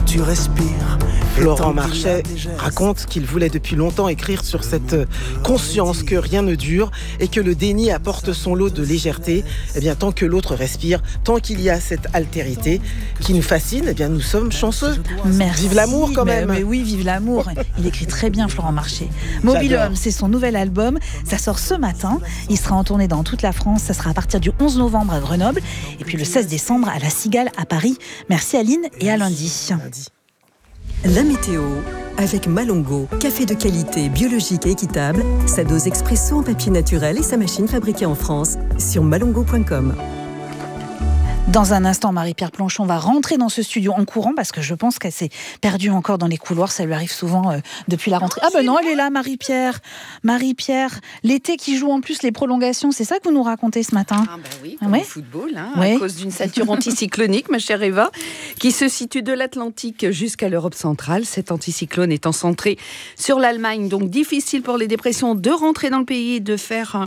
tu respires. Laurent Marchais raconte qu'il voulait depuis longtemps écrire sur cette conscience que rien ne dure et que le déni apporte son lot de légèreté. Eh bien, tant que l'autre respire, tant qu'il y a cette altérité qui nous fascine, eh bien, nous sommes chanceux. Merci. Vive l'amour quand même. Mais oui, vive l'amour. Il écrit très bien, Laurent Marchais. Mobile Homme, c'est son nouvel album. Ça sort ce matin. Il sera en tournée dans toute la France. Ça sera à partir du 11 novembre à Grenoble et puis le 16 décembre à La Cigale à Paris. Merci Aline et à lundi. La météo avec Malongo, café de qualité, biologique et équitable, sa dose expresso en papier naturel et sa machine fabriquée en France sur malongo.com. Dans un instant, Marie-Pierre Planchon va rentrer dans ce studio en courant parce que je pense qu'elle s'est perdue encore dans les couloirs. Ça lui arrive souvent depuis la rentrée. Ah ben non, elle est là, Marie-Pierre. Marie-Pierre, l'été qui joue en plus les prolongations, c'est ça que vous nous racontez ce matin? Ah ben oui, comme le football, à cause d'une ceinture anticyclonique, ma chère Eva, qui se situe de l'Atlantique jusqu'à l'Europe centrale. Cet anticyclone étant centré sur l'Allemagne, donc difficile pour les dépressions de rentrer dans le pays et de faire...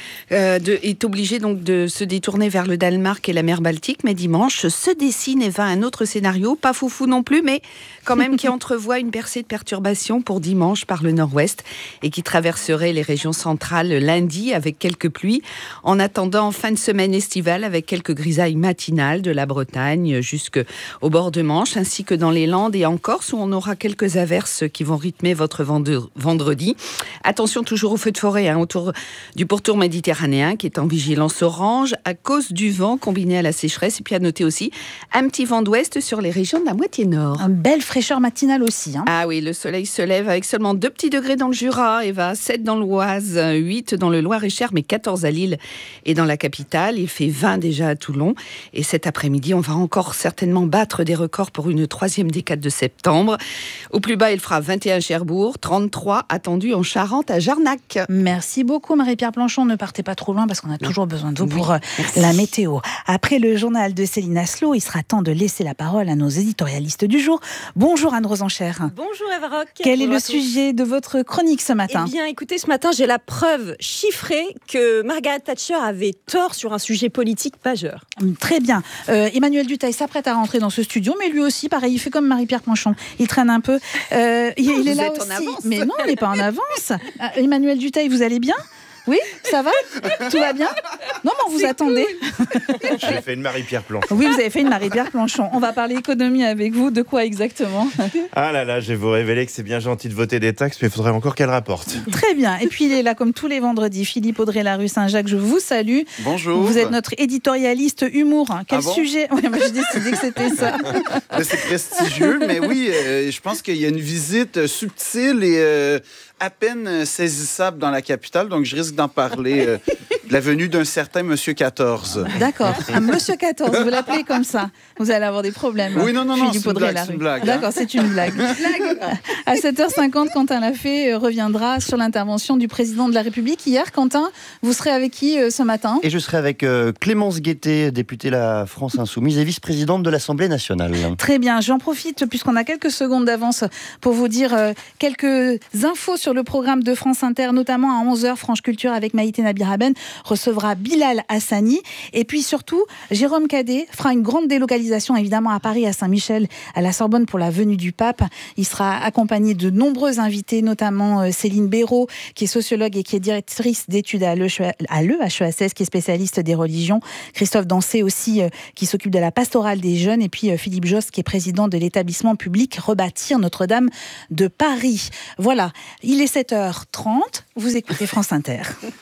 est obligé donc de se détourner vers le Danemark et la mer Baltique. Mais dimanche se dessine, Eva, un autre scénario, pas foufou non plus, mais quand même qui entrevoit une percée de perturbations pour dimanche par le nord-ouest et qui traverserait les régions centrales lundi avec quelques pluies. En attendant, fin de semaine estivale avec quelques grisailles matinales de la Bretagne jusqu'au bord de Manche, ainsi que dans les Landes et en Corse où on aura quelques averses qui vont rythmer votre vendredi. Attention toujours aux feux de forêt autour du pourtour méditerranéen qui est en vigilance orange à cause du vent combiné à la sécheresse. Et puis à noter aussi un petit vent d'ouest sur les régions de la moitié nord. Une belle fraîcheur matinale aussi. Ah oui, le soleil se lève avec seulement 2 petits degrés dans le Jura, Eva, 7 dans l'Oise, 8 dans le Loir-et-Cher, mais 14 à Lille et dans la capitale. Il fait 20 déjà à Toulon. Et cet après-midi, on va encore certainement battre des records pour une 3e décade de septembre. Au plus bas, il fera 21 à Cherbourg, 33 attendus en Charente à Jarnac. Merci beaucoup Marie-Pierre Planchon. Ne partez pas trop loin parce qu'on a toujours besoin de vous pour la météo. Après le journal de Céline Aslo, il sera temps de laisser la parole à nos éditorialistes du jour. Bonjour Anne Rosenchère. Bonjour Eva Rock. Quel est le sujet de votre chronique ce matin? Eh bien écoutez, ce matin j'ai la preuve chiffrée que Margaret Thatcher avait tort sur un sujet politique majeur. Très bien. Emmanuel Dutheil s'apprête à rentrer dans ce studio, mais lui aussi, pareil, il fait comme Marie-Pierre Planchon. Il traîne un peu. Il est là aussi. En avance. Mais non, on n'est pas en avance. Emmanuel Dutheil, vous allez bien? Oui, ça va? Tout va bien? Non, mais on vous attendait. J'ai fait une Marie-Pierre Planchon. Oui, vous avez fait une Marie-Pierre Planchon. On va parler économie avec vous. De quoi exactement? Ah là là, je vais vous révéler que c'est bien gentil de voter des taxes, mais il faudrait encore qu'elle rapporte. Très bien. Et puis il est là comme tous les vendredis. Philippe Audrey-Larue Saint-Jacques, je vous salue. Bonjour. Vous êtes notre éditorialiste humour. Quel bon sujet? Ouais, moi, j'ai décidé que c'était ça. C'est prestigieux, mais oui, je pense qu'il y a une visite subtile et à peine saisissable dans la capitale, donc je risque d'en parler de la venue d'un certain Monsieur 14. D'accord, un Monsieur 14, vous l'appelez comme ça. Vous allez avoir des problèmes. Oui, non, c'est une blague. D'accord, c'est une blague. À 7h50, Quentin Lafay reviendra sur l'intervention du président de la République. Hier, Quentin, vous serez avec qui ce matin? Et je serai avec Clémence Guettet, députée La France Insoumise et vice-présidente de l'Assemblée nationale. Très bien, j'en profite puisqu'on a quelques secondes d'avance pour vous dire quelques infos sur le programme de France Inter, notamment à 11h, France Culture avec Maïté Nabiraben recevra Bilal Hassani. Et puis surtout, Jérôme Cadet fera une grande délocalisation évidemment à Paris, à Saint-Michel, à la Sorbonne pour la venue du pape. Il sera accompagné de nombreux invités, notamment Céline Béraud, qui est sociologue et qui est directrice d'études à l'EHESS, qui est spécialiste des religions. Christophe Dancé aussi, qui s'occupe de la pastorale des jeunes. Et puis Philippe Jost, qui est président de l'établissement public Rebâtir Notre-Dame de Paris. Voilà, il est 7h30, vous écoutez France Inter.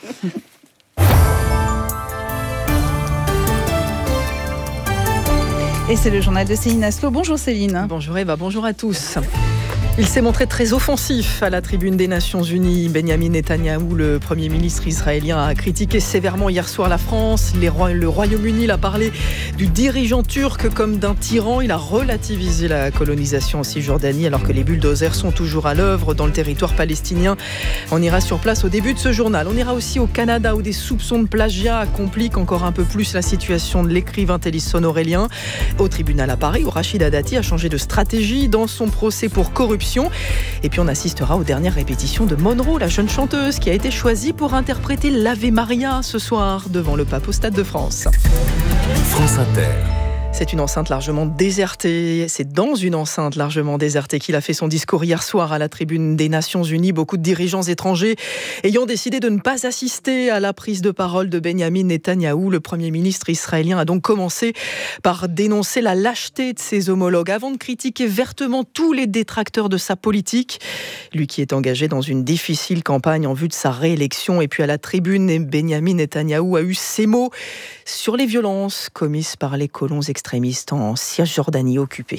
Et c'est le journal de Céline Aslo. Bonjour Céline. Bonjour Eva, bonjour à tous. Il s'est montré très offensif à la tribune des Nations Unies. Benjamin Netanyahou, le Premier ministre israélien, a critiqué sévèrement hier soir la France. Le Royaume-Uni a parlé du dirigeant turc comme d'un tyran. Il a relativisé la colonisation en Cisjordanie alors que les bulldozers sont toujours à l'œuvre dans le territoire palestinien. On ira sur place au début de ce journal. On ira aussi au Canada où des soupçons de plagiat compliquent encore un peu plus la situation de l'écrivain Télisson Aurélien. Au tribunal à Paris où Rachida Dati a changé de stratégie dans son procès pour corruption. Et puis on assistera aux dernières répétitions de Monroe, la jeune chanteuse qui a été choisie pour interpréter l'Ave Maria ce soir devant le pape au Stade de France. France Inter. C'est une enceinte largement désertée. C'est dans une enceinte largement désertée qu'il a fait son discours hier soir à la tribune des Nations Unies. Beaucoup de dirigeants étrangers ayant décidé de ne pas assister à la prise de parole de Benyamin Netanyahou. Le Premier ministre israélien a donc commencé par dénoncer la lâcheté de ses homologues avant de critiquer vertement tous les détracteurs de sa politique. Lui qui est engagé dans une difficile campagne en vue de sa réélection. Et puis à la tribune, Benyamin Netanyahou a eu ces mots sur les violences commises par les colons extrémistes en Cisjordanie occupée.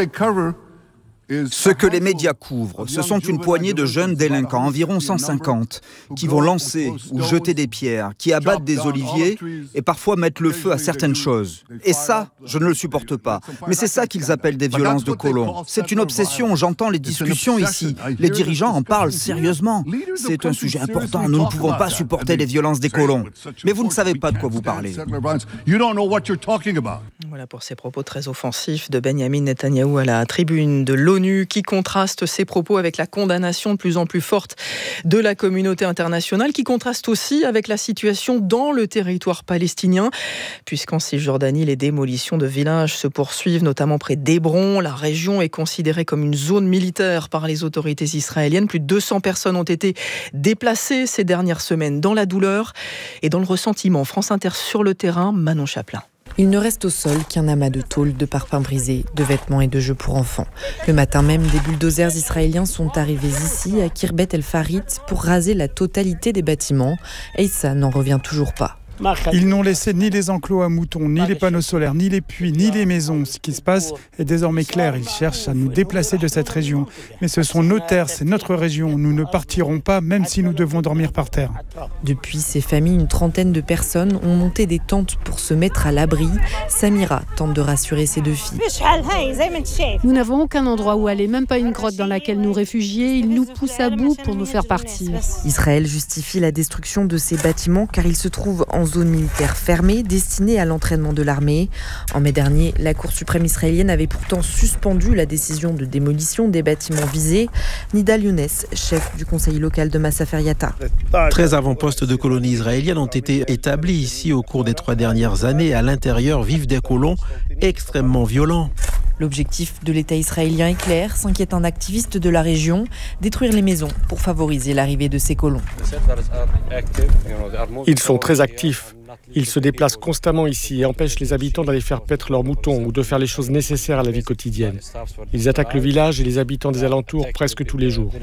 Ce que les médias couvrent, ce sont une poignée de jeunes délinquants, environ 150, qui vont lancer ou jeter des pierres, qui abattent des oliviers et parfois mettent le feu à certaines choses. Et ça, je ne le supporte pas. Mais c'est ça qu'ils appellent des violences de colons. C'est une obsession, j'entends les discussions ici. Les dirigeants en parlent sérieusement. C'est un sujet important, nous ne pouvons pas supporter les violences des colons. Mais vous ne savez pas de quoi vous parlez. Voilà pour ces propos très offensifs de Benyamin Netanyahou à la tribune de l'ONU, qui contraste ses propos avec la condamnation de plus en plus forte de la communauté internationale, qui contraste aussi avec la situation dans le territoire palestinien, puisqu'en Cisjordanie, les démolitions de villages se poursuivent, notamment près d'Hébron. La région est considérée comme une zone militaire par les autorités israéliennes. Plus de 200 personnes ont été déplacées ces dernières semaines dans la douleur et dans le ressentiment. France Inter sur le terrain, Manon Chaplin. Il ne reste au sol qu'un amas de tôles, de parpaings brisés, de vêtements et de jeux pour enfants. Le matin même, des bulldozers israéliens sont arrivés ici, à Khirbet El Farit, pour raser la totalité des bâtiments. Et ça n'en revient toujours pas. Ils n'ont laissé ni les enclos à moutons, ni les panneaux solaires, ni les puits, ni les maisons. Ce qui se passe est désormais clair. Ils cherchent à nous déplacer de cette région. Mais ce sont nos terres, c'est notre région. Nous ne partirons pas, même si nous devons dormir par terre. Depuis ces familles, une trentaine de personnes ont monté des tentes pour se mettre à l'abri. Samira tente de rassurer ses deux filles. Nous n'avons aucun endroit où aller, même pas une grotte dans laquelle nous réfugier. Ils nous poussent à bout pour nous faire partir. Israël justifie la destruction de ces bâtiments car ils se trouvent en zone militaire fermée destinée à l'entraînement de l'armée. En mai dernier, la Cour suprême israélienne avait pourtant suspendu la décision de démolition des bâtiments visés. Nidal Younes, chef du conseil local de Masafer Yatta. 13 avant-postes de colonies israéliennes ont été établis ici au cours des 3 dernières années. À l'intérieur vivent des colons extrêmement violents. L'objectif de l'État israélien est clair, s'inquiète un activiste de la région, détruire les maisons pour favoriser l'arrivée de ces colons. Ils sont très actifs. Ils se déplacent constamment ici et empêchent les habitants d'aller faire paître leurs moutons ou de faire les choses nécessaires à la vie quotidienne. Ils attaquent le village et les habitants des alentours presque tous les jours.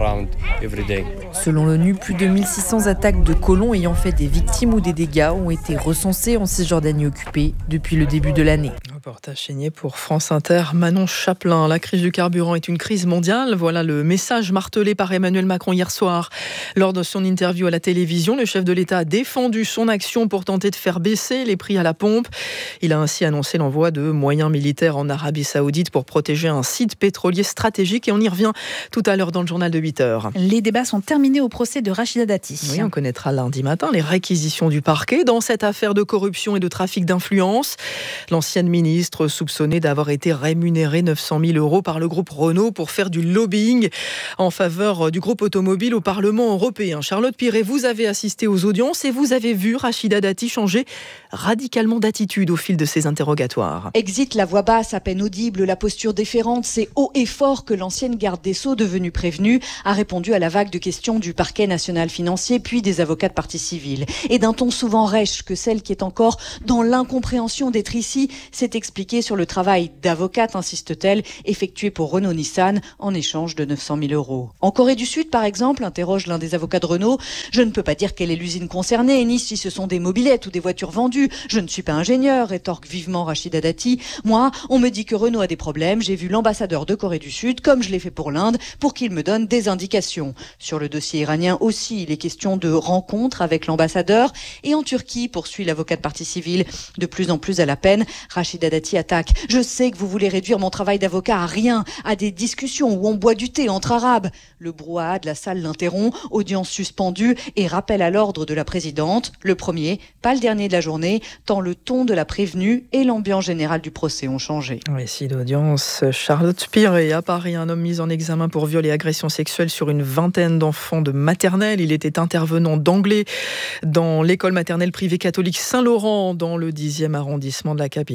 Selon l'ONU, plus de 1600 attaques de colons ayant fait des victimes ou des dégâts ont été recensées en Cisjordanie occupée depuis le début de l'année. Reportage signé pour France Inter, Manon Chaplin. La crise du carburant est une crise mondiale. Voilà le message martelé par Emmanuel Macron hier soir. Lors de son interview à la télévision, le chef de l'État a défendu son action pour tenter de faire baisser les prix à la pompe. Il a ainsi annoncé l'envoi de moyens militaires en Arabie Saoudite pour protéger un site pétrolier stratégique. Et on y revient tout à l'heure dans le journal de 8h. Les débats sont terminés au procès de Rachida Dati. Oui, on connaîtra lundi matin les réquisitions du parquet dans cette affaire de corruption et de trafic d'influence. L'ancienne ministre soupçonnée d'avoir été rémunérée 900 000 € par le groupe Renault pour faire du lobbying en faveur du groupe automobile au Parlement européen. Charlotte Piret, vous avez assisté aux audiences et vous avez vu Rachida Dati changer radicalement d'attitude au fil de ces interrogatoires. Exit la voix basse, à peine audible, la posture déférente, c'est haut et fort que l'ancienne garde des Sceaux, devenue prévenue, a répondu à la vague de questions du parquet national financier, puis des avocats de partie civile. Et d'un ton souvent rêche que celle qui est encore dans l'incompréhension d'être ici, s'est expliquée sur le travail d'avocate, insiste-t-elle, effectué pour Renault-Nissan en échange de 900 000 €. En Corée du Sud, par exemple, interroge l'un des avocats de Renault, je ne peux pas dire quelle est l'usine concernée, ni si ce sont des mobylettes ou des voitures vendues. Je ne suis pas ingénieur, rétorque vivement Rachida Dati. Moi, on me dit que Renault a des problèmes. J'ai vu l'ambassadeur de Corée du Sud, comme je l'ai fait pour l'Inde, pour qu'il me donne des indications. Sur le dossier iranien aussi, il est question de rencontres avec l'ambassadeur. Et en Turquie, poursuit l'avocat de partie civile, de plus en plus à la peine, Rachida Dati attaque. Je sais que vous voulez réduire mon travail d'avocat à rien, à des discussions où on boit du thé entre arabes. Le brouhaha de la salle l'interrompt, audience suspendue et rappel à l'ordre de la présidente. Le premier, pas le dernier de la journée, tant le ton de la prévenue et l'ambiance générale du procès ont changé. Récit d'audience, Charlotte Piret. À Paris, un homme mis en examen pour viol et agression sexuelle sur une vingtaine d'enfants de maternelle. Il était intervenant d'anglais dans l'école maternelle privée catholique Saint-Laurent, dans le 10e arrondissement de la capitale. Cet homme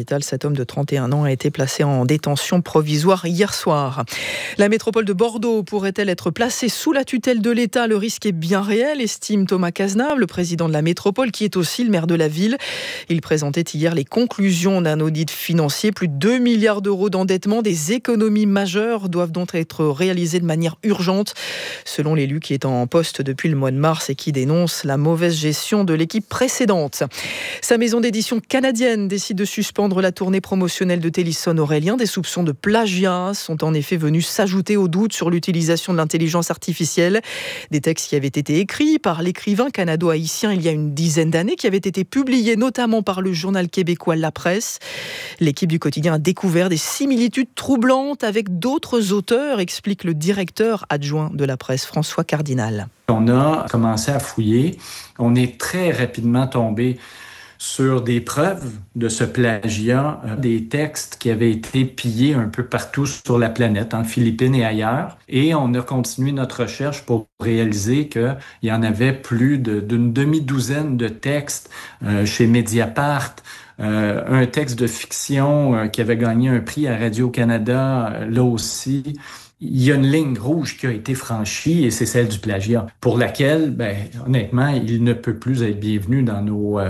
homme de 31 ans a été placé en détention provisoire hier soir. La métropole de Bordeaux pourrait-elle être placée sous la tutelle de l'État ? Le risque est bien réel, estime Thomas Cazenave, le président de la métropole, qui est aussi le maire de la ville. Il présentait hier les conclusions d'un audit financier. Plus de 2 milliards d'euros d'endettement. Des économies majeures doivent donc être réalisées de manière urgente, selon l'élu qui est en poste depuis le mois de mars et qui dénonce la mauvaise gestion de l'équipe précédente. Sa maison d'édition canadienne décide de suspendre la tournée promotionnelle de Télisson-Aurélien. Des soupçons de plagiat sont en effet venus s'ajouter aux doutes sur l'utilisation de l'intelligence artificielle. Des textes qui avaient été écrits par l'écrivain canado-haïtien il y a une dizaine d'années, qui avaient été publiés notamment par le journal québécois La Presse. L'équipe du quotidien a découvert des similitudes troublantes avec d'autres auteurs, explique le directeur adjoint de La Presse, François Cardinal. On a commencé à fouiller. On est très rapidement tombé sur des preuves de ce plagiat, des textes qui avaient été pillés un peu partout sur la planète, en Philippines et ailleurs. Et on a continué notre recherche pour réaliser qu'il y en avait plus d'une demi-douzaine de textes chez Mediapart. Un texte de fiction qui avait gagné un prix à Radio-Canada, là aussi. Il y a une ligne rouge qui a été franchie et c'est celle du plagiat, pour laquelle, honnêtement, il ne peut plus être bienvenu dans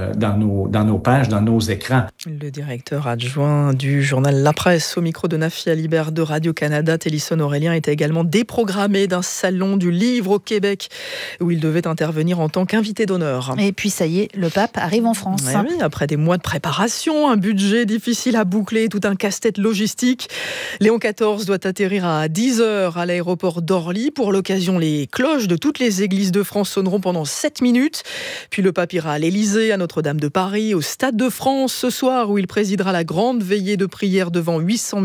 nos pages, dans nos écrans. Le directeur adjoint du journal La Presse, au micro de Nafi Alibert de Radio-Canada, Télisson-Aurélien, était également déprogrammé d'un salon du livre au Québec où il devait intervenir en tant qu'invité d'honneur. Et puis ça y est, le pape arrive en France. Oui, après des mois de préparation, un budget difficile à boucler, tout un casse-tête logistique. Léon XIV doit atterrir à 10h à l'aéroport d'Orly. Pour l'occasion, les cloches de toutes les églises de France sonneront pendant 7 minutes. Puis le pape ira à l'Élysée, à Notre-Dame de Paris, au Stade de France ce soir, où il présidera la grande veillée de prière devant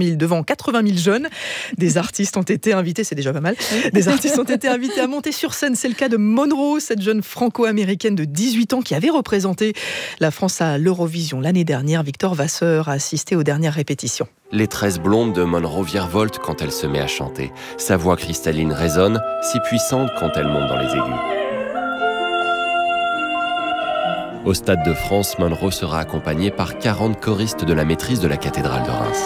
80 000 jeunes. Des artistes ont été invités, c'est déjà pas mal, des artistes ont été invités à monter sur scène. C'est le cas de Monroe, cette jeune franco-américaine de 18 ans qui avait représenté la France à l'Eurovision l'année dernière. Victor Vasseur a assisté aux dernières répétitions. Les tresses blondes de Monroe virevoltent quand elle se met à chanter. Sa voix cristalline résonne, si puissante quand elle monte dans les aigus. Au Stade de France, Monroe sera accompagnée par 40 choristes de la maîtrise de la cathédrale de Reims.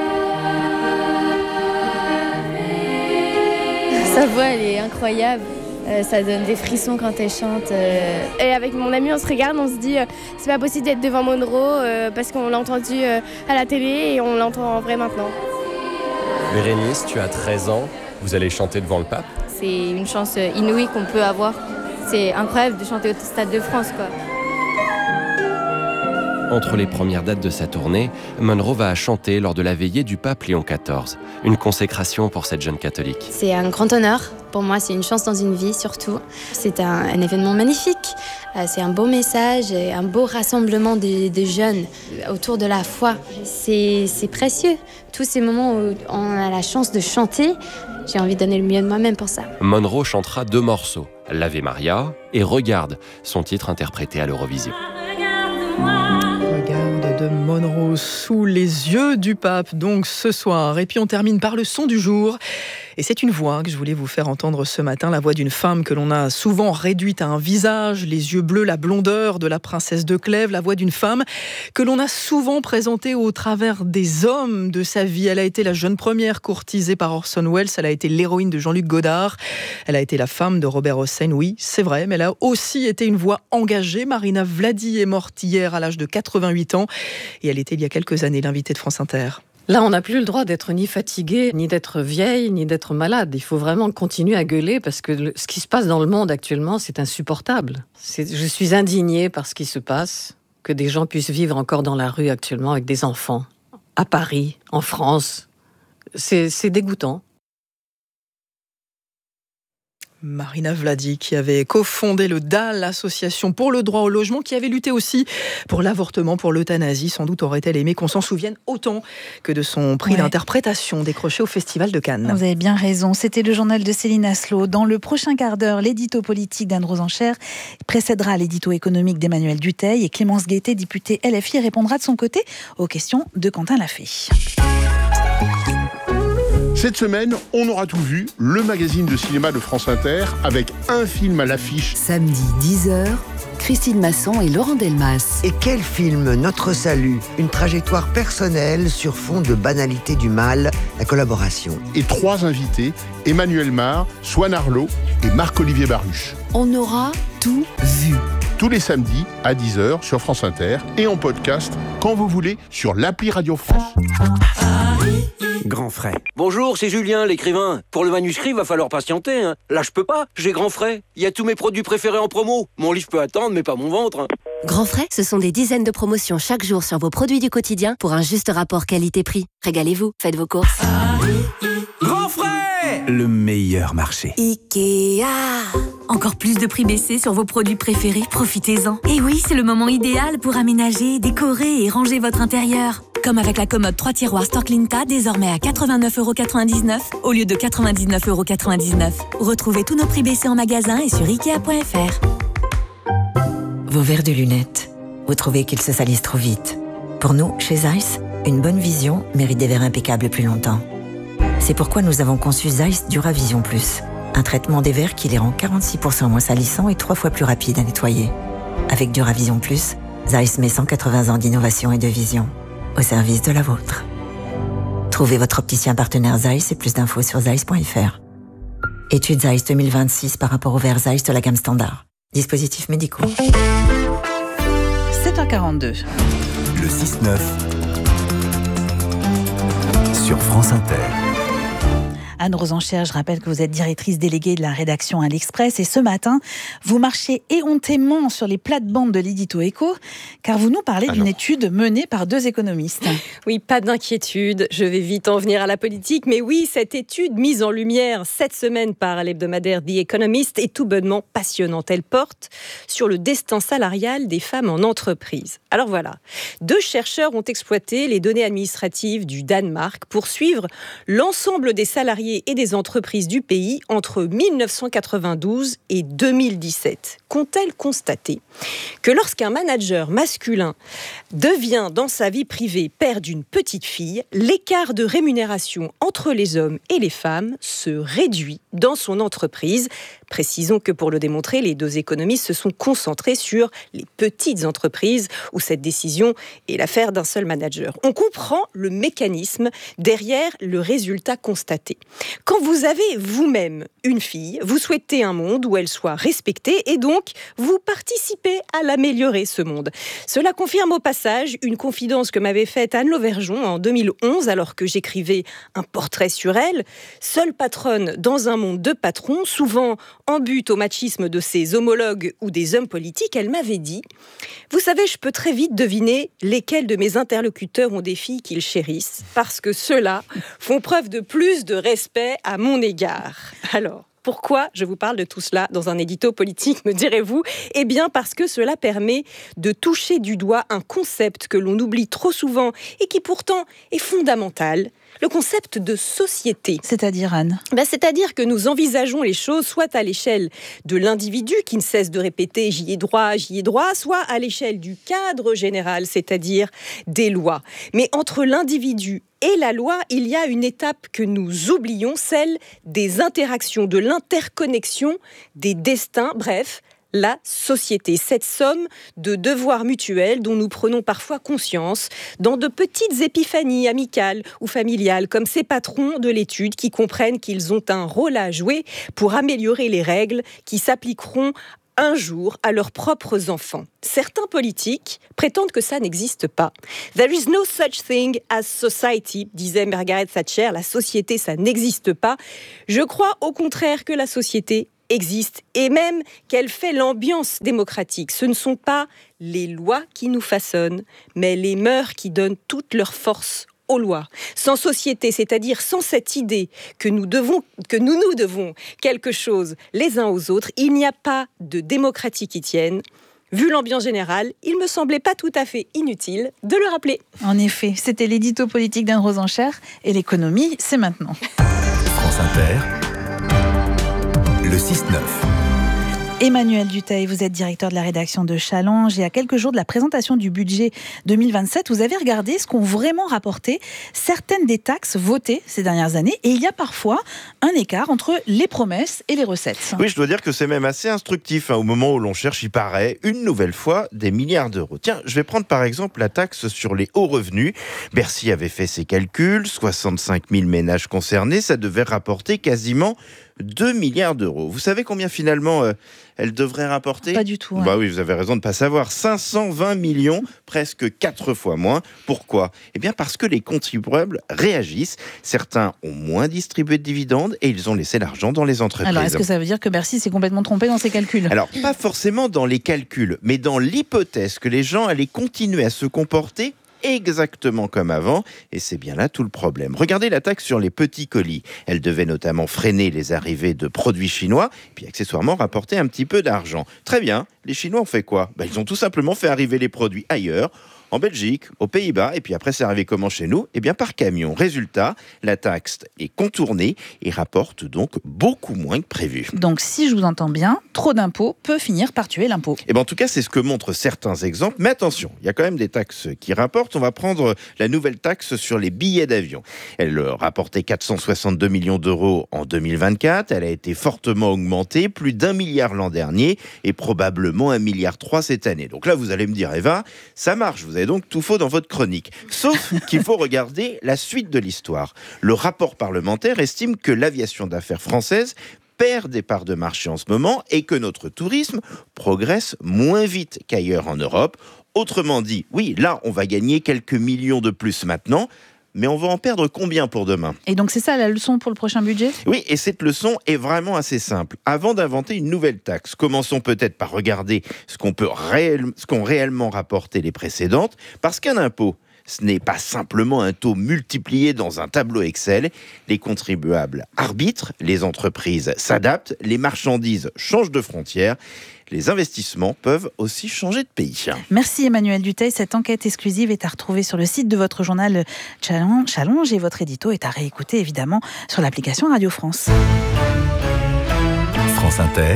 Sa voix, elle est incroyable. Ça donne des frissons quand elle chante. Et avec mon ami, on se regarde, on se dit c'est pas possible d'être devant Monroe parce qu'on l'a entendu à la télé et on l'entend en vrai maintenant. Bérénice, tu as 13 ans, vous allez chanter devant le pape ? C'est une chance inouïe qu'on peut avoir. C'est incroyable de chanter au Stade de France, quoi. Entre les premières dates de sa tournée, Monroe va chanter lors de la veillée du pape Léon XIV. Une consécration pour cette jeune catholique. C'est un grand honneur. Pour moi, c'est une chance dans une vie, surtout. C'est un événement magnifique. C'est un beau message, et un beau rassemblement de jeunes autour de la foi. C'est précieux. Tous ces moments où on a la chance de chanter, j'ai envie de donner le mieux de moi-même pour ça. Monroe chantera 2 morceaux, l'Ave Maria et Regarde, son titre interprété à l'Eurovision. Regarde de Monroe sous les yeux du pape, donc ce soir. Et puis on termine par le son du jour. Et c'est une voix que je voulais vous faire entendre ce matin, la voix d'une femme que l'on a souvent réduite à un visage, les yeux bleus, la blondeur de la princesse de Clèves, la voix d'une femme que l'on a souvent présentée au travers des hommes de sa vie. Elle a été la jeune première courtisée par Orson Welles, elle a été l'héroïne de Jean-Luc Godard, elle a été la femme de Robert Hossein, oui, c'est vrai, mais elle a aussi été une voix engagée. Marina Vladi est morte hier à l'âge de 88 ans et elle était il y a quelques années l'invitée de France Inter. Là, on n'a plus le droit d'être ni fatigué, ni d'être vieille, ni d'être malade. Il faut vraiment continuer à gueuler parce que ce qui se passe dans le monde actuellement, c'est insupportable. Je suis indignée par ce qui se passe, que des gens puissent vivre encore dans la rue actuellement avec des enfants, à Paris, en France. C'est dégoûtant. Marina Vladi, qui avait cofondé le DAL, l'association pour le droit au logement, qui avait lutté aussi pour l'avortement, pour l'euthanasie. Sans doute aurait-elle aimé qu'on s'en souvienne autant que de son prix d'interprétation décroché au Festival de Cannes. Vous avez bien raison. C'était le journal de Céline Aslo. Dans le prochain quart d'heure, l'édito politique d'Anne Rosencher précédera l'édito économique d'Emmanuel Dutheil et Clémence Guettet, députée LFI, répondra de son côté aux questions de Quentin Lafay. Cette semaine, on aura tout vu, le magazine de cinéma de France Inter, avec un film à l'affiche. Samedi 10h, Christine Masson et Laurent Delmas. Et quel film, Notre Salut, une trajectoire personnelle sur fond de banalité du mal, la collaboration. Et 3 invités, Emmanuel Mar, Swan Arlo et Marc-Olivier Baruch. On aura tout vu. Tous les samedis à 10h sur France Inter et en podcast quand vous voulez sur l'appli Radio France. Grand frais. Bonjour, c'est Julien, l'écrivain. Pour le manuscrit, va falloir patienter. Hein. Là, je peux pas, j'ai Grand frais. Il y a tous mes produits préférés en promo. Mon livre peut attendre, mais pas mon ventre. Hein. Grand frais, ce sont des dizaines de promotions chaque jour sur vos produits du quotidien pour un juste rapport qualité-prix. Régalez-vous, faites vos courses. Grand frais, le meilleur marché. Ikea. Encore plus de prix baissés sur vos produits préférés, profitez-en. Et oui, c'est le moment idéal pour aménager, décorer et ranger votre intérieur. Comme avec la commode 3 tiroirs Storklinta, désormais à 89,99€ au lieu de 99,99€. Retrouvez tous nos prix baissés en magasin et sur Ikea.fr. Vos verres de lunettes, vous trouvez qu'ils se salissent trop vite. Pour nous, chez Zeiss, une bonne vision mérite des verres impeccables plus longtemps. C'est pourquoi nous avons conçu Zeiss Duravision Plus, un traitement des verres qui les rend 46% moins salissants et 3 fois plus rapides à nettoyer. Avec Duravision Plus, Zeiss met 180 ans d'innovation et de vision au service de la vôtre. Trouvez votre opticien partenaire Zeiss et plus d'infos sur zeiss.fr. Étude Zeiss 2026 par rapport aux verres Zeiss de la gamme standard. Dispositifs médicaux. 7h42. Le 6-9 sur France Inter. Anne Rosencher, je rappelle que vous êtes directrice déléguée de la rédaction à l'Express et ce matin, vous marchez éhontément sur les plates-bandes de l'édito Écho car vous nous parlez d'une étude menée par 2 économistes. Oui, pas d'inquiétude, je vais vite en venir à la politique, mais oui, cette étude mise en lumière cette semaine par l'hebdomadaire The Economist est tout bonnement passionnante. Elle porte sur le destin salarial des femmes en entreprise. Alors voilà, 2 chercheurs ont exploité les données administratives du Danemark pour suivre l'ensemble des salariés et des entreprises du pays entre 1992 et 2017. Qu'ont-elles constaté ? Que lorsqu'un manager masculin devient dans sa vie privée père d'une petite fille, l'écart de rémunération entre les hommes et les femmes se réduit dans son entreprise. Précisons que pour le démontrer, les 2 économistes se sont concentrés sur les petites entreprises où cette décision est l'affaire d'un seul manager. On comprend le mécanisme derrière le résultat constaté. Quand vous avez vous-même une fille, vous souhaitez un monde où elle soit respectée et donc vous participez à l'améliorer, ce monde. Cela confirme au passage une confidence que m'avait faite Anne Lauvergeon en 2011 alors que j'écrivais un portrait sur elle. Seule patronne dans un monde de patrons, souvent en but au machisme de ses homologues ou des hommes politiques, elle m'avait dit « Vous savez, je peux très vite deviner lesquels de mes interlocuteurs ont des filles qu'ils chérissent, parce que ceux-là font preuve de plus de respect à mon égard. » Alors, pourquoi je vous parle de tout cela dans un édito politique, me direz-vous ? Eh bien parce que cela permet de toucher du doigt un concept que l'on oublie trop souvent et qui pourtant est fondamental. Le concept de société. C'est-à-dire, Anne ? C'est-à-dire que nous envisageons les choses soit à l'échelle de l'individu qui ne cesse de répéter « j'y ai droit », soit à l'échelle du cadre général, c'est-à-dire des lois. Mais entre l'individu et la loi, il y a une étape que nous oublions, celle des interactions, de l'interconnexion des destins, bref, la société, cette somme de devoirs mutuels dont nous prenons parfois conscience dans de petites épiphanies amicales ou familiales, comme ces patrons de l'étude qui comprennent qu'ils ont un rôle à jouer pour améliorer les règles qui s'appliqueront un jour à leurs propres enfants. Certains politiques prétendent que ça n'existe pas. « There is no such thing as society », disait Margaret Thatcher, « la société, ça n'existe pas ». Je crois au contraire que la société existe et même qu'elle fait l'ambiance démocratique. Ce ne sont pas les lois qui nous façonnent, mais les mœurs qui donnent toute leur force aux lois. Sans société, c'est-à-dire sans cette idée que nous nous devons quelque chose les uns aux autres, il n'y a pas de démocratie qui tienne. Vu l'ambiance générale, il me semblait pas tout à fait inutile de le rappeler. En effet, c'était l'édito politique d'Anne Rosencher et l'économie, c'est maintenant. France Inter, le 6-9. Emmanuel Dutheil, vous êtes directeur de la rédaction de Challenge et à quelques jours de la présentation du budget 2027, vous avez regardé ce qu'ont vraiment rapporté certaines des taxes votées ces dernières années et il y a parfois un écart entre les promesses et les recettes. Oui, je dois dire que c'est même assez instructif. Au moment où l'on cherche, il paraît, une nouvelle fois, des milliards d'euros. Tiens, je vais prendre par exemple la taxe sur les hauts revenus. Bercy avait fait ses calculs, 65 000 ménages concernés, ça devait rapporter quasiment 2 milliards d'euros. Vous savez combien finalement elle devrait rapporter ? Pas du tout. Ouais. Bah oui, vous avez raison de ne pas savoir. 520 millions, presque 4 fois moins. Pourquoi ? Eh bien parce que les contribuables réagissent. Certains ont moins distribué de dividendes et ils ont laissé l'argent dans les entreprises. Alors, est-ce que ça veut dire que Bercy s'est complètement trompé dans ses calculs ? Alors, pas forcément dans les calculs, mais dans l'hypothèse que les gens allaient continuer à se comporter exactement comme avant, et c'est bien là tout le problème. Regardez la taxe sur les petits colis. Elle devait notamment freiner les arrivées de produits chinois, puis accessoirement rapporter un petit peu d'argent. Très bien, les Chinois ont fait quoi ? Ils ont tout simplement fait arriver les produits ailleurs, en Belgique, aux Pays-Bas, et puis après c'est arrivé comment chez nous ? Eh bien par camion. Résultat, la taxe est contournée et rapporte donc beaucoup moins que prévu. Donc si je vous entends bien, trop d'impôts peut finir par tuer l'impôt. Et en tout cas, c'est ce que montrent certains exemples. Mais attention, il y a quand même des taxes qui rapportent. On va prendre la nouvelle taxe sur les billets d'avion. Elle rapportait 462 millions d'euros en 2024. Elle a été fortement augmentée, plus d'1 milliard l'an dernier et probablement 1,3 milliard cette année. Donc là, vous allez me dire, Eva, ça marche, vous avez donc tout faux dans votre chronique. Sauf qu'il faut regarder la suite de l'histoire. Le rapport parlementaire estime que l'aviation d'affaires française perd des parts de marché en ce moment et que notre tourisme progresse moins vite qu'ailleurs en Europe. Autrement dit, oui, là, on va gagner quelques millions de plus maintenant, mais on va en perdre combien pour demain ? Et donc c'est ça la leçon pour le prochain budget ? Oui, et cette leçon est vraiment assez simple. Avant d'inventer une nouvelle taxe, commençons peut-être par regarder ce qu'ont réellement rapporté les précédentes, parce qu'un impôt, ce n'est pas simplement un taux multiplié dans un tableau Excel. Les contribuables arbitrent, les entreprises s'adaptent, les marchandises changent de frontières. Les investissements peuvent aussi changer de pays. Merci Emmanuel Dutheil. Cette enquête exclusive est à retrouver sur le site de votre journal Challenge et votre édito est à réécouter évidemment sur l'application Radio France. France Inter,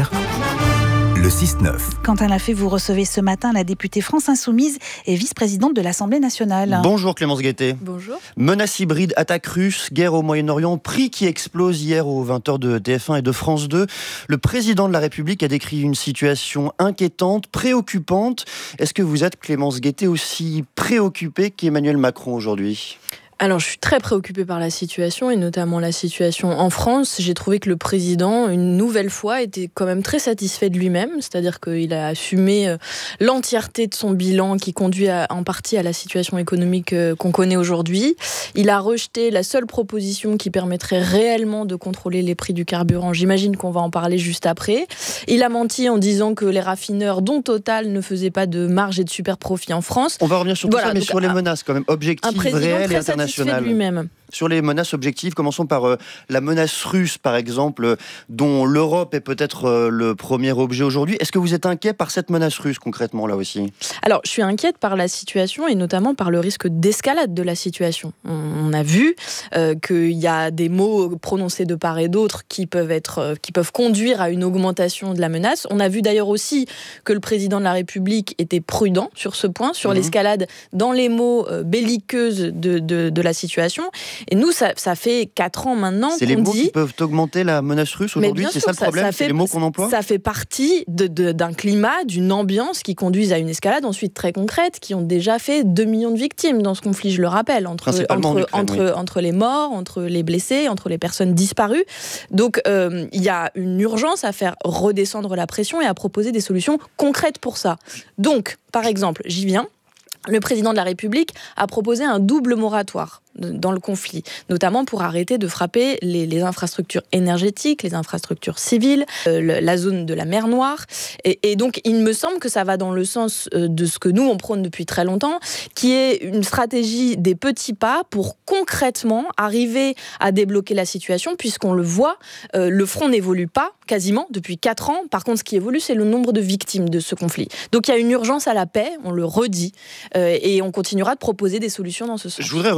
le 6-9. Quentin Lafay, vous recevez ce matin la députée France Insoumise et vice-présidente de l'Assemblée nationale. Bonjour Clémence Guettet. Bonjour. Menace hybride, attaque russe, guerre au Moyen-Orient, prix qui explose hier aux 20h de TF1 et de France 2. Le président de la République a décrit une situation inquiétante, préoccupante. Est-ce que vous êtes, Clémence Guettet, aussi préoccupée qu'Emmanuel Macron aujourd'hui ? Alors, je suis très préoccupée par la situation, et notamment la situation en France. J'ai trouvé que le président, une nouvelle fois, était quand même très satisfait de lui-même, c'est-à-dire qu'il a assumé l'entièreté de son bilan qui conduit en partie à la situation économique qu'on connaît aujourd'hui. Il a rejeté la seule proposition qui permettrait réellement de contrôler les prix du carburant. J'imagine qu'on va en parler juste après. Il a menti en disant que les raffineurs, dont Total, ne faisaient pas de marge et de super profit en France. On va revenir sur tout ça, mais sur les menaces quand même, objectives, réelles et internationales. Lui-même. Sur les menaces objectives, commençons par la menace russe, par exemple, dont l'Europe est peut-être le premier objet aujourd'hui. Est-ce que vous êtes inquiet par cette menace russe, concrètement, là aussi ? Alors, je suis inquiète par la situation et notamment par le risque d'escalade de la situation. On a vu qu'il y a des mots prononcés de part et d'autre qui peuvent conduire à une augmentation de la menace. On a vu d'ailleurs aussi que le président de la République était prudent sur ce point, sur l'escalade dans les mots belliqueuses de la situation. Et nous, ça fait 4 ans maintenant qu'on dit... C'est les mots qui peuvent augmenter la menace russe aujourd'hui, c'est ça le problème, c'est les mots qu'on emploie ? Ça fait partie d'un climat, d'une ambiance qui conduisent à une escalade ensuite très concrète, qui ont déjà fait 2 millions de victimes dans ce conflit, je le rappelle, entre les morts, entre les blessés, entre les personnes disparues. Donc, il y a une urgence à faire redescendre la pression et à proposer des solutions concrètes pour ça. Donc, par exemple, j'y viens, le président de la République a proposé un double moratoire dans le conflit, notamment pour arrêter de frapper les infrastructures énergétiques, les infrastructures civiles, la zone de la mer Noire. Et donc, il me semble que ça va dans le sens de ce que nous, on prône depuis très longtemps, qui est une stratégie des petits pas pour concrètement arriver à débloquer la situation, puisqu'on le voit, le front n'évolue pas quasiment depuis 4 ans. Par contre, ce qui évolue, c'est le nombre de victimes de ce conflit. Donc, il y a une urgence à la paix, on le redit, et on continuera de proposer des solutions dans ce sens. Je voudrais revenir, Clémence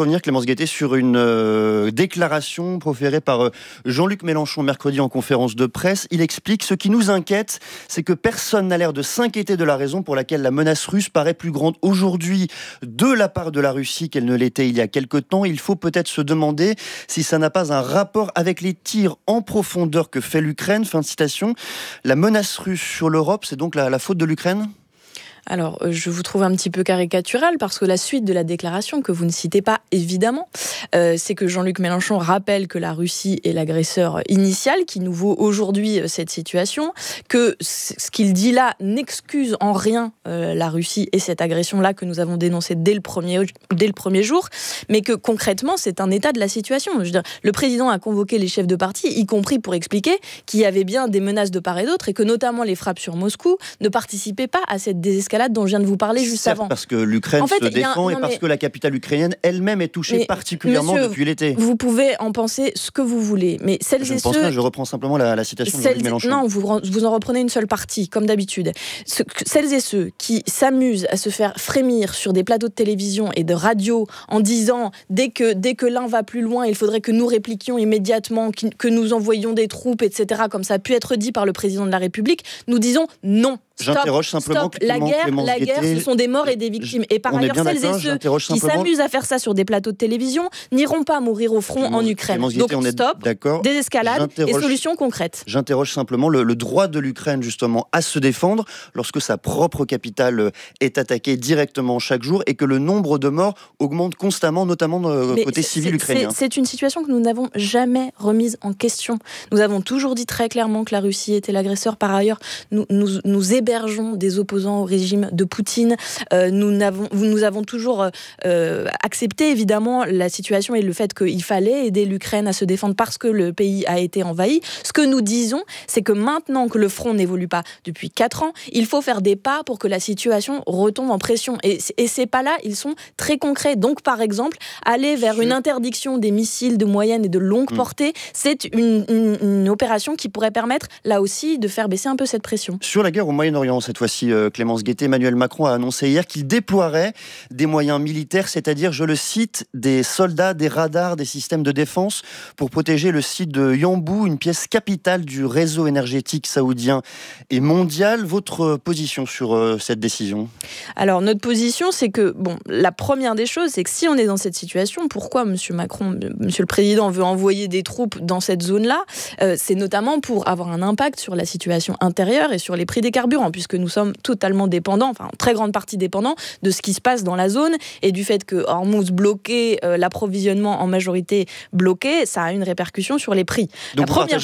Guettet, sur une déclaration proférée par Jean-Luc Mélenchon mercredi en conférence de presse. Il explique: ce qui nous inquiète, c'est que personne n'a l'air de s'inquiéter de la raison pour laquelle la menace russe paraît plus grande aujourd'hui de la part de la Russie qu'elle ne l'était il y a quelque temps. Il faut peut-être se demander si ça n'a pas un rapport avec les tirs en profondeur que fait l'Ukraine. Fin de citation. La menace russe sur l'Europe, c'est donc la faute de l'Ukraine ? Alors, je vous trouve un petit peu caricatural parce que la suite de la déclaration, que vous ne citez pas évidemment, c'est que Jean-Luc Mélenchon rappelle que la Russie est l'agresseur initial qui nous vaut aujourd'hui cette situation, que ce qu'il dit là n'excuse en rien la Russie et cette agression-là que nous avons dénoncée dès le premier jour, mais que concrètement, c'est un état de la situation. Je veux dire, le président a convoqué les chefs de parti, y compris pour expliquer qu'il y avait bien des menaces de part et d'autre et que notamment les frappes sur Moscou ne participaient pas à cette désescalade dont je viens de vous parler juste avant. Parce que l'Ukraine se défend et parce que la capitale ukrainienne elle-même est touchée particulièrement depuis l'été. Vous pouvez en penser ce que vous voulez, mais celles et ceux... Je reprends simplement la citation de Jean-Luc Mélenchon. Non, vous en reprenez une seule partie, comme d'habitude. Celles et ceux qui s'amusent à se faire frémir sur des plateaux de télévision et de radio en disant dès que l'un va plus loin, il faudrait que nous répliquions immédiatement, que nous envoyions des troupes, etc., comme ça a pu être dit par le président de la République, nous disons non. J'interroge simplement la guerre, ce sont des morts et des victimes. Et par ailleurs, celles et ceux qui s'amusent à faire ça sur des plateaux de télévision n'iront pas mourir au front en Ukraine. Donc stop, désescalade et solutions concrètes. J'interroge simplement le droit de l'Ukraine justement à se défendre lorsque sa propre capitale est attaquée directement chaque jour et que le nombre de morts augmente constamment, notamment côté civil ukrainien. C'est une situation que nous n'avons jamais remise en question. Nous avons toujours dit très clairement que la Russie était l'agresseur. Par ailleurs, nous hébergeons des opposants au régime de Poutine. Nous avons toujours accepté évidemment la situation et le fait qu'il fallait aider l'Ukraine à se défendre parce que le pays a été envahi. Ce que nous disons, c'est que maintenant que le front n'évolue pas depuis 4 ans, il faut faire des pas pour que la situation retombe en pression. Et ces pas-là, ils sont très concrets. Donc par exemple, aller vers une interdiction des missiles de moyenne et de longue portée, c'est une opération qui pourrait permettre là aussi de faire baisser un peu cette pression. Sur la guerre au Moyen-Orient, cette fois-ci, Clémence Guettet, Emmanuel Macron a annoncé hier qu'il déploierait des moyens militaires, c'est-à-dire, je le cite, des soldats, des radars, des systèmes de défense pour protéger le site de Yanbu, une pièce capitale du réseau énergétique saoudien et mondial. Votre position sur cette décision ? Alors, notre position, c'est que, la première des choses, c'est que si on est dans cette situation, pourquoi Monsieur Macron, Monsieur le Président, veut envoyer des troupes dans cette zone-là ? C'est notamment pour avoir un impact sur la situation intérieure et sur les prix des carburants, puisque nous sommes totalement dépendants, en très grande partie dépendants de ce qui se passe dans la zone et du fait que Hormuz bloqué, l'approvisionnement en majorité bloqué, ça a une répercussion sur les prix. Donc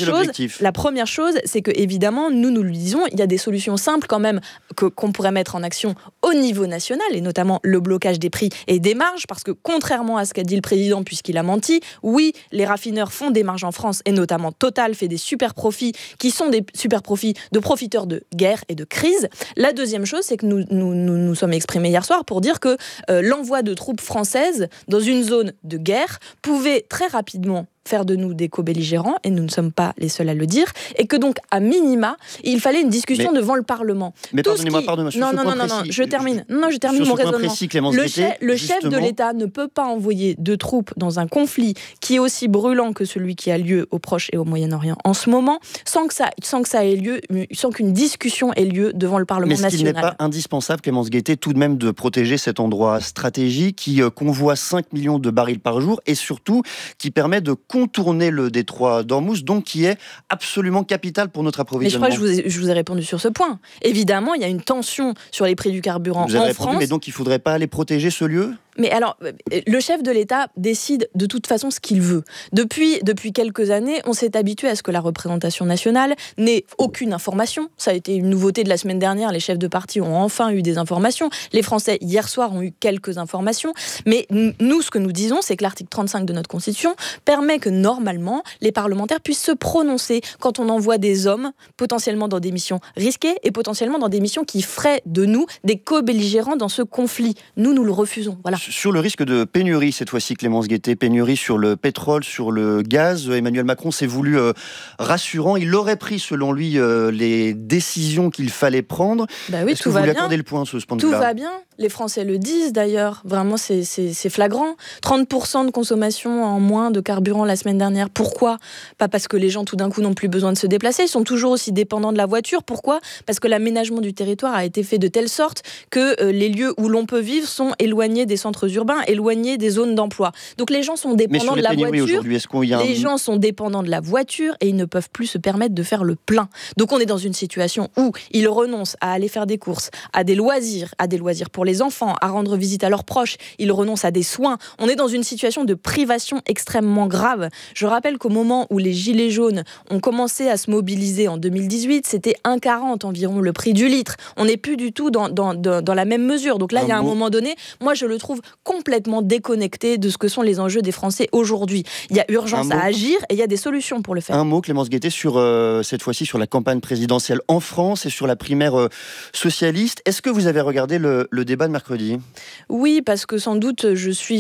la première chose, c'est que évidemment, nous le disons, il y a des solutions simples quand même qu'on pourrait mettre en action au niveau national et notamment le blocage des prix et des marges, parce que contrairement à ce qu'a dit le président, puisqu'il a menti, oui, les raffineurs font des marges en France et notamment Total fait des super profits qui sont des super profits de profiteurs de guerre et de crise. La deuxième chose, c'est que nous sommes exprimés hier soir pour dire que l'envoi de troupes françaises dans une zone de guerre pouvait très rapidement faire de nous des co-belligérants, et nous ne sommes pas les seuls à le dire, et que donc, à minima, il fallait une discussion devant le Parlement. Mais pardonnez-moi, je termine mon raisonnement. Le chef de l'État ne peut pas envoyer de troupes dans un conflit qui est aussi brûlant que celui qui a lieu au Proche et au Moyen-Orient en ce moment, sans que ça ait lieu, sans qu'une discussion ait lieu devant le Parlement national. Mais est-ce qu'il n'est pas indispensable, Clémence Guettet, tout de même de protéger cet endroit stratégique qui convoie 5 millions de barils par jour et surtout qui permet de contourner le détroit d'Ormuz, donc qui est absolument capital pour notre approvisionnement. Mais je crois que je vous ai répondu sur ce point. Évidemment, il y a une tension sur les prix du carburant en France. Mais donc il ne faudrait pas aller protéger ce lieu ? Mais alors, le chef de l'État décide de toute façon ce qu'il veut. Depuis quelques années, on s'est habitué à ce que la représentation nationale n'ait aucune information. Ça a été une nouveauté de la semaine dernière. Les chefs de parti ont enfin eu des informations. Les Français, hier soir, ont eu quelques informations. Mais nous, ce que nous disons, c'est que l'article 35 de notre Constitution permet que, normalement, les parlementaires puissent se prononcer quand on envoie des hommes, potentiellement dans des missions risquées et potentiellement dans des missions qui feraient de nous des co-belligérants dans ce conflit. Nous le refusons. Voilà. sur le risque de pénurie cette fois-ci, Clémence Guettet, pénurie sur le pétrole, sur le gaz. Emmanuel Macron s'est voulu rassurant. Il aurait pris, selon lui, les décisions qu'il fallait prendre. Bah oui, Est-ce que vous lui accordez le point sur ce point de vue-là ? Tout va bien. Les Français le disent d'ailleurs. Vraiment, c'est flagrant. 30% de consommation en moins de carburant la semaine dernière. Pourquoi ? Pas parce que les gens tout d'un coup n'ont plus besoin de se déplacer. Ils sont toujours aussi dépendants de la voiture. Pourquoi ? Parce que l'aménagement du territoire a été fait de telle sorte que les lieux où l'on peut vivre sont éloignés des centres urbains, éloignés des zones d'emploi. Donc les gens sont dépendants de la voiture. Les gens sont dépendants de la voiture et ils ne peuvent plus se permettre de faire le plein. Donc on est dans une situation où ils renoncent à aller faire des courses, à des loisirs pour les enfants, à rendre visite à leurs proches. Ils renoncent à des soins. On est dans une situation de privation extrêmement grave. Je rappelle qu'au moment où les Gilets jaunes ont commencé à se mobiliser en 2018, c'était 1,40 environ le prix du litre. On n'est plus du tout dans la même mesure. Donc là, il y a un moment donné, moi je le trouve complètement déconnecté de ce que sont les enjeux des Français aujourd'hui. Il y a urgence à agir et il y a des solutions pour le faire. Un mot, Clémence Guettet, sur cette fois-ci sur la campagne présidentielle en France et sur la primaire socialiste. Est-ce que vous avez regardé le débat de mercredi ? Oui, parce que sans doute je suis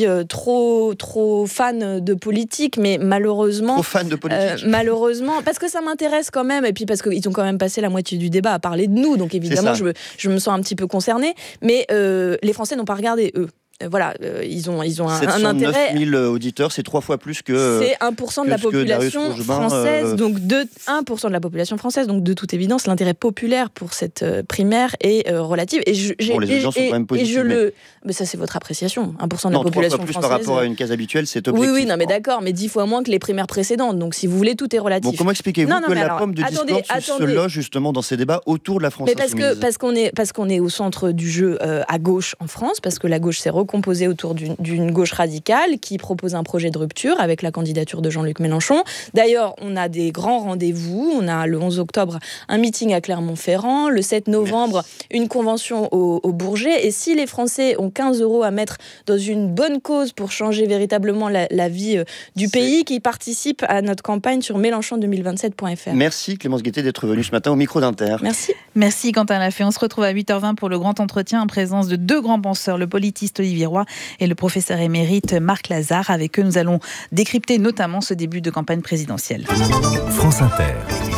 trop fan de politique, mais malheureusement... Trop fan de politique malheureusement, parce que ça m'intéresse quand même, et puis parce qu'ils ont quand même passé la moitié du débat à parler de nous, donc évidemment je me sens un petit peu concernée, mais les Français n'ont pas regardé, eux. Voilà, ils ont un intérêt. 709 000 auditeurs, c'est 3 fois plus que. C'est 1% de la population française, donc 1% de la population française, donc de toute évidence, l'intérêt populaire pour cette primaire est relatif. Et les gens sont quand même positifs. Mais ça, c'est votre appréciation. 1% de la population française. 3 fois plus par rapport à une case habituelle, c'est objectif. Oui, non, mais d'accord, mais 10 fois moins que les primaires précédentes. Donc, si vous voulez, tout est relatif. Bon, comment expliquez-vous que la pomme de discorde se loge justement dans ces débats autour de la France insoumise ? Parce qu'on est au centre du jeu à gauche en France, parce que la gauche s'est recomposée autour d'une gauche radicale qui propose un projet de rupture avec la candidature de Jean-Luc Mélenchon. D'ailleurs, on a des grands rendez-vous. On a le 11 octobre un meeting à Clermont-Ferrand, le 7 novembre une convention au Bourget. Et si les Français ont 15 € à mettre dans une bonne cause pour changer véritablement la vie du pays, qui participent à notre campagne sur mélenchon2027.fr. Merci Clémence Guettet d'être venue ce matin au micro d'Inter. Merci Quentin Lafay. On se retrouve à 8h20 pour le grand entretien en présence de 2 grands penseurs, le politiste Olivier Roy et le professeur émérite Marc Lazare. Avec eux, nous allons décrypter notamment ce début de campagne présidentielle. France Inter.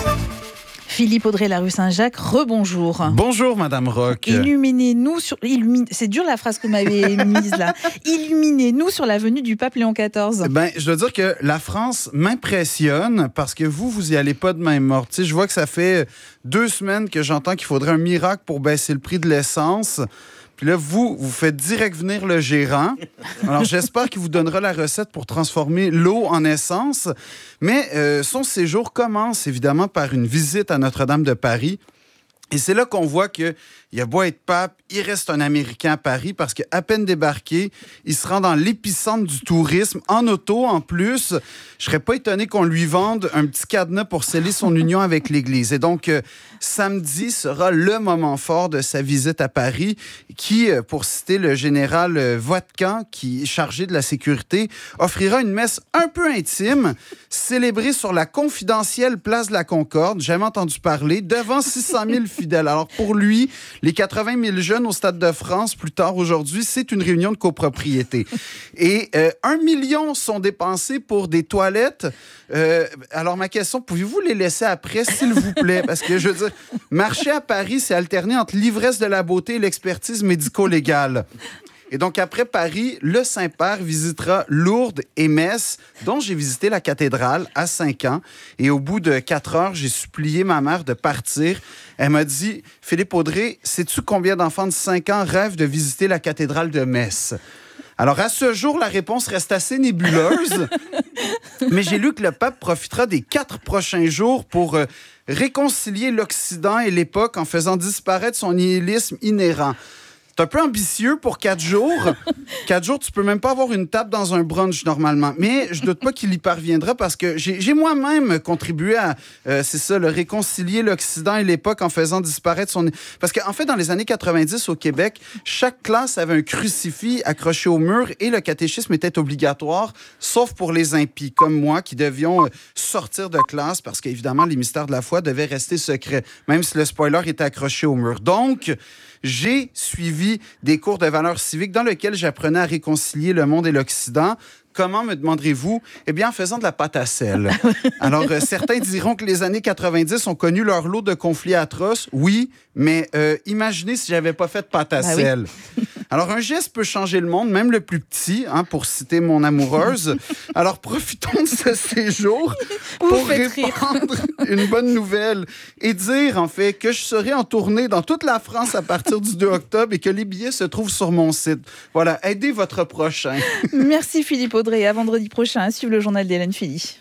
Philippe Audrey, la rue Saint-Jacques, rebonjour. Bonjour Madame Roch. Illuminez-nous sur... C'est dur la phrase que vous m'avez mise là. Illuminez-nous sur l'avenue du pape Léon XIV. Je dois dire que la France m'impressionne parce que vous y allez pas de main morte. Je vois que ça fait 2 semaines que j'entends qu'il faudrait un miracle pour baisser le prix de l'essence. Puis là, vous faites direct venir le gérant. Alors, j'espère qu'il vous donnera la recette pour transformer l'eau en essence. Mais son séjour commence évidemment par une visite à Notre-Dame de Paris. Et c'est là qu'on voit qu'il a beau être pape, il reste un Américain à Paris parce qu'à peine débarqué, il se rend dans l'épicentre du tourisme, en auto en plus. Je serais pas étonné qu'on lui vende un petit cadenas pour sceller son union avec l'Église. Et donc, samedi sera le moment fort de sa visite à Paris qui, pour citer le général Voitkan, qui est chargé de la sécurité, offrira une messe un peu intime, célébrée sur la confidentielle place de la Concorde, jamais entendu parler, devant 600 000 fidèles. Alors pour lui, les 80 000 jeunes au Stade de France, plus tard aujourd'hui, c'est une réunion de copropriété. Et 1 million sont dépensés pour des toilettes. Alors ma question, pouvez-vous les laisser après, s'il vous plaît? Parce que je veux dire, marcher à Paris, c'est alterner entre l'ivresse de la beauté et l'expertise médico-légale. Et donc, après Paris, le Saint-Père visitera Lourdes et Metz, dont j'ai visité la cathédrale à 5 ans. Et au bout de 4 heures, j'ai supplié ma mère de partir. Elle m'a dit, « Philippe Audrey, sais-tu combien d'enfants de 5 ans rêvent de visiter la cathédrale de Metz? » Alors, à ce jour, la réponse reste assez nébuleuse. Mais j'ai lu que le pape profitera des 4 prochains jours pour réconcilier l'Occident et l'époque en faisant disparaître son nihilisme inhérent. C'est un peu ambitieux pour 4 jours. 4 jours, tu peux même pas avoir une table dans un brunch normalement. Mais je doute pas qu'il y parviendra parce que j'ai moi-même contribué à, réconcilier l'Occident et l'époque en faisant disparaître son... Parce qu'en fait, dans les années 90 au Québec, chaque classe avait un crucifix accroché au mur et le catéchisme était obligatoire, sauf pour les impies, comme moi, qui devions sortir de classe parce qu'évidemment, les mystères de la foi devaient rester secrets, même si le spoiler était accroché au mur. Donc, j'ai suivi des cours de valeurs civiques dans lesquels j'apprenais à réconcilier le monde et l'Occident. Comment, me demanderez-vous? Eh bien, en faisant de la pâte à sel. Alors, certains diront que les années 90 ont connu leur lot de conflits atroces. Oui, mais imaginez si j'avais pas fait de pâte à sel. Oui. Alors, un geste peut changer le monde, même le plus petit, pour citer mon amoureuse. Alors, profitons de ce séjour pour répandre une bonne nouvelle et dire, en fait, que je serai en tournée dans toute la France à partir du 2 octobre et que les billets se trouvent sur mon site. Voilà, aidez votre prochain. Merci Philippe Audrey. À vendredi prochain, à suivre le journal d'Hélène Philly.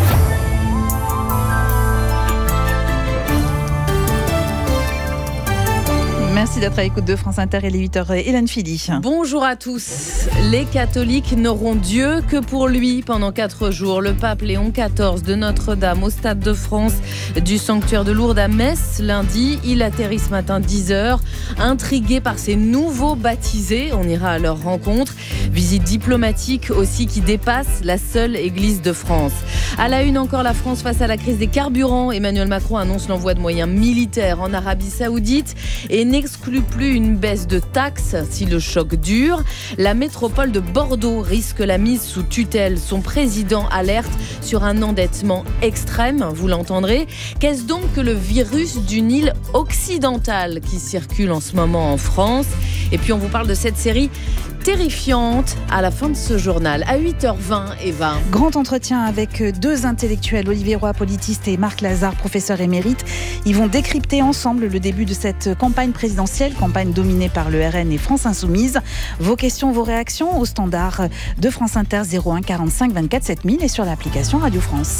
Merci d'être à l'écoute de France Inter et les 8h. Hélène Philly. Bonjour à tous. Les catholiques n'auront Dieu que pour lui pendant 4 jours. Le pape Léon XIV de Notre-Dame au Stade de France du sanctuaire de Lourdes à Metz lundi. Il atterrit ce matin 10h. Intrigué par ces nouveaux baptisés, on ira à leur rencontre. Visite diplomatique aussi qui dépasse la seule église de France. À la une encore, la France face à la crise des carburants. Emmanuel Macron annonce l'envoi de moyens militaires en Arabie Saoudite et n'exclut plus une baisse de taxes si le choc dure. La métropole de Bordeaux risque la mise sous tutelle. Son président alerte sur un endettement extrême, vous l'entendrez. Qu'est-ce donc que le virus du Nil occidental qui circule en ce moment en France? Et puis on vous parle de cette série terrifiante à la fin de ce journal, à 8h20, Eva. Grand entretien avec 2 intellectuels, Olivier Roy, politiste, et Marc Lazare, professeur émérite. Ils vont décrypter ensemble le début de cette campagne présidentielle, campagne dominée par le RN et France Insoumise. Vos questions, vos réactions au standard de France Inter 01 45 24 7000 et sur l'application Radio France.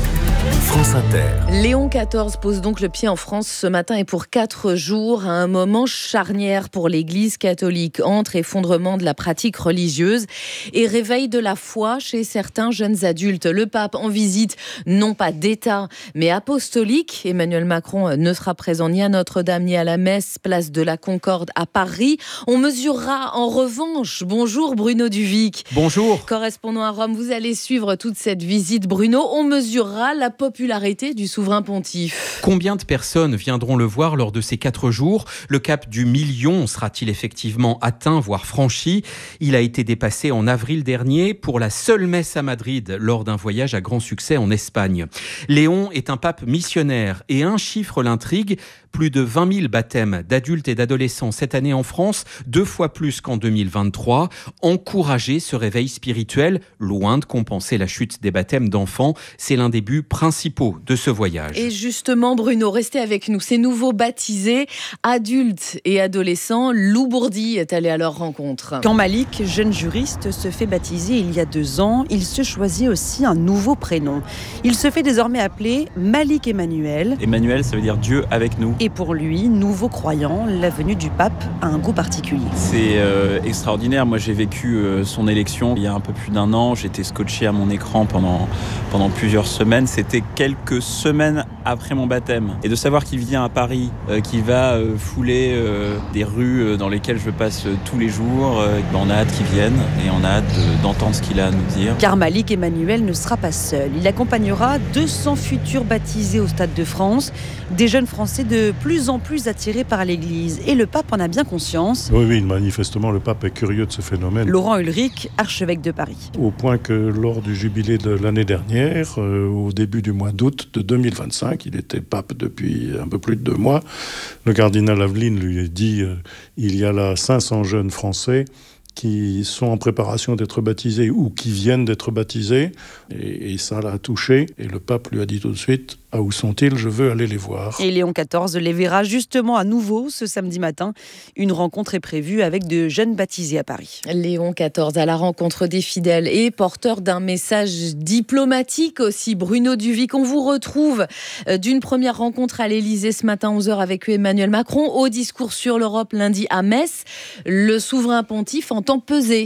France Inter. Léon XIV pose donc le pied en France ce matin et pour 4 jours, à un moment charnière pour l'Église catholique, entre effondrement de la pratique religieuse et réveil de la foi chez certains jeunes adultes. Le pape en visite, non pas d'État, mais apostolique. Emmanuel Macron ne sera présent ni à Notre-Dame ni à la messe, place de la Concorde à Paris. On mesurera en revanche. Bonjour Bruno Duvic. Bonjour. Correspondant à Rome, vous allez suivre toute cette visite, Bruno. On mesurera la popularité du souverain pontife. Combien de personnes viendront le voir lors de ces 4 jours? Le cap du million sera-t-il effectivement atteint, voire franchi? Il a été dépassé en avril dernier pour la seule messe à Madrid lors d'un voyage à grand succès en Espagne. Léon est un pape missionnaire et un chiffre l'intrigue. Plus de 20 000 baptêmes d'adultes et d'adolescents cette année en France, 2 fois plus qu'en 2023. Encourager ce réveil spirituel, loin de compenser la chute des baptêmes d'enfants, c'est l'un des buts principaux de ce voyage. Et justement, Bruno, restez avec nous. Ces nouveaux baptisés, adultes et adolescents, Lou Bourdi est allé à leur rencontre. Quand Malik, jeune juriste, se fait baptiser il y a 2 ans, il se choisit aussi un nouveau prénom. Il se fait désormais appeler Malik Emmanuel. Emmanuel, ça veut dire Dieu avec nous. Et pour lui, nouveau croyant, la venue du pape a un goût particulier. C'est extraordinaire. Moi, j'ai vécu son élection il y a un peu plus d'1 an. J'étais scotché à mon écran pendant plusieurs semaines. C'était quelques semaines après mon baptême. Et de savoir qu'il vient à Paris, qu'il va fouler des rues dans lesquelles je passe tous les jours, on a hâte qu'il vienne et on a hâte d'entendre ce qu'il a à nous dire. Car Malik Emmanuel ne sera pas seul. Il accompagnera 200 futurs baptisés au Stade de France, des jeunes Français de plus en plus attirés par l'Église. Et le pape en a bien conscience. Oui, manifestement, le pape est curieux de ce phénomène. Laurent Ulrich, archevêque de Paris. Au point que lors du jubilé de l'année dernière, au début du mois d'août de 2025, il était pape depuis un peu plus de 2 mois, le cardinal Aveline lui a dit il y a là 500 jeunes Français qui sont en préparation d'être baptisés ou qui viennent d'être baptisés, et ça l'a touché, et le pape lui a dit tout de suite « Ah, où sont-ils? Je veux aller les voir ». Et Léon XIV les verra justement à nouveau ce samedi matin. Une rencontre est prévue avec de jeunes baptisés à Paris. Léon XIV à la rencontre des fidèles et porteur d'un message diplomatique aussi. Bruno Duvic, on vous retrouve d'une première rencontre à l'Élysée ce matin 11h avec Emmanuel Macron, au discours sur l'Europe lundi à Metz. Le souverain pontife entend peser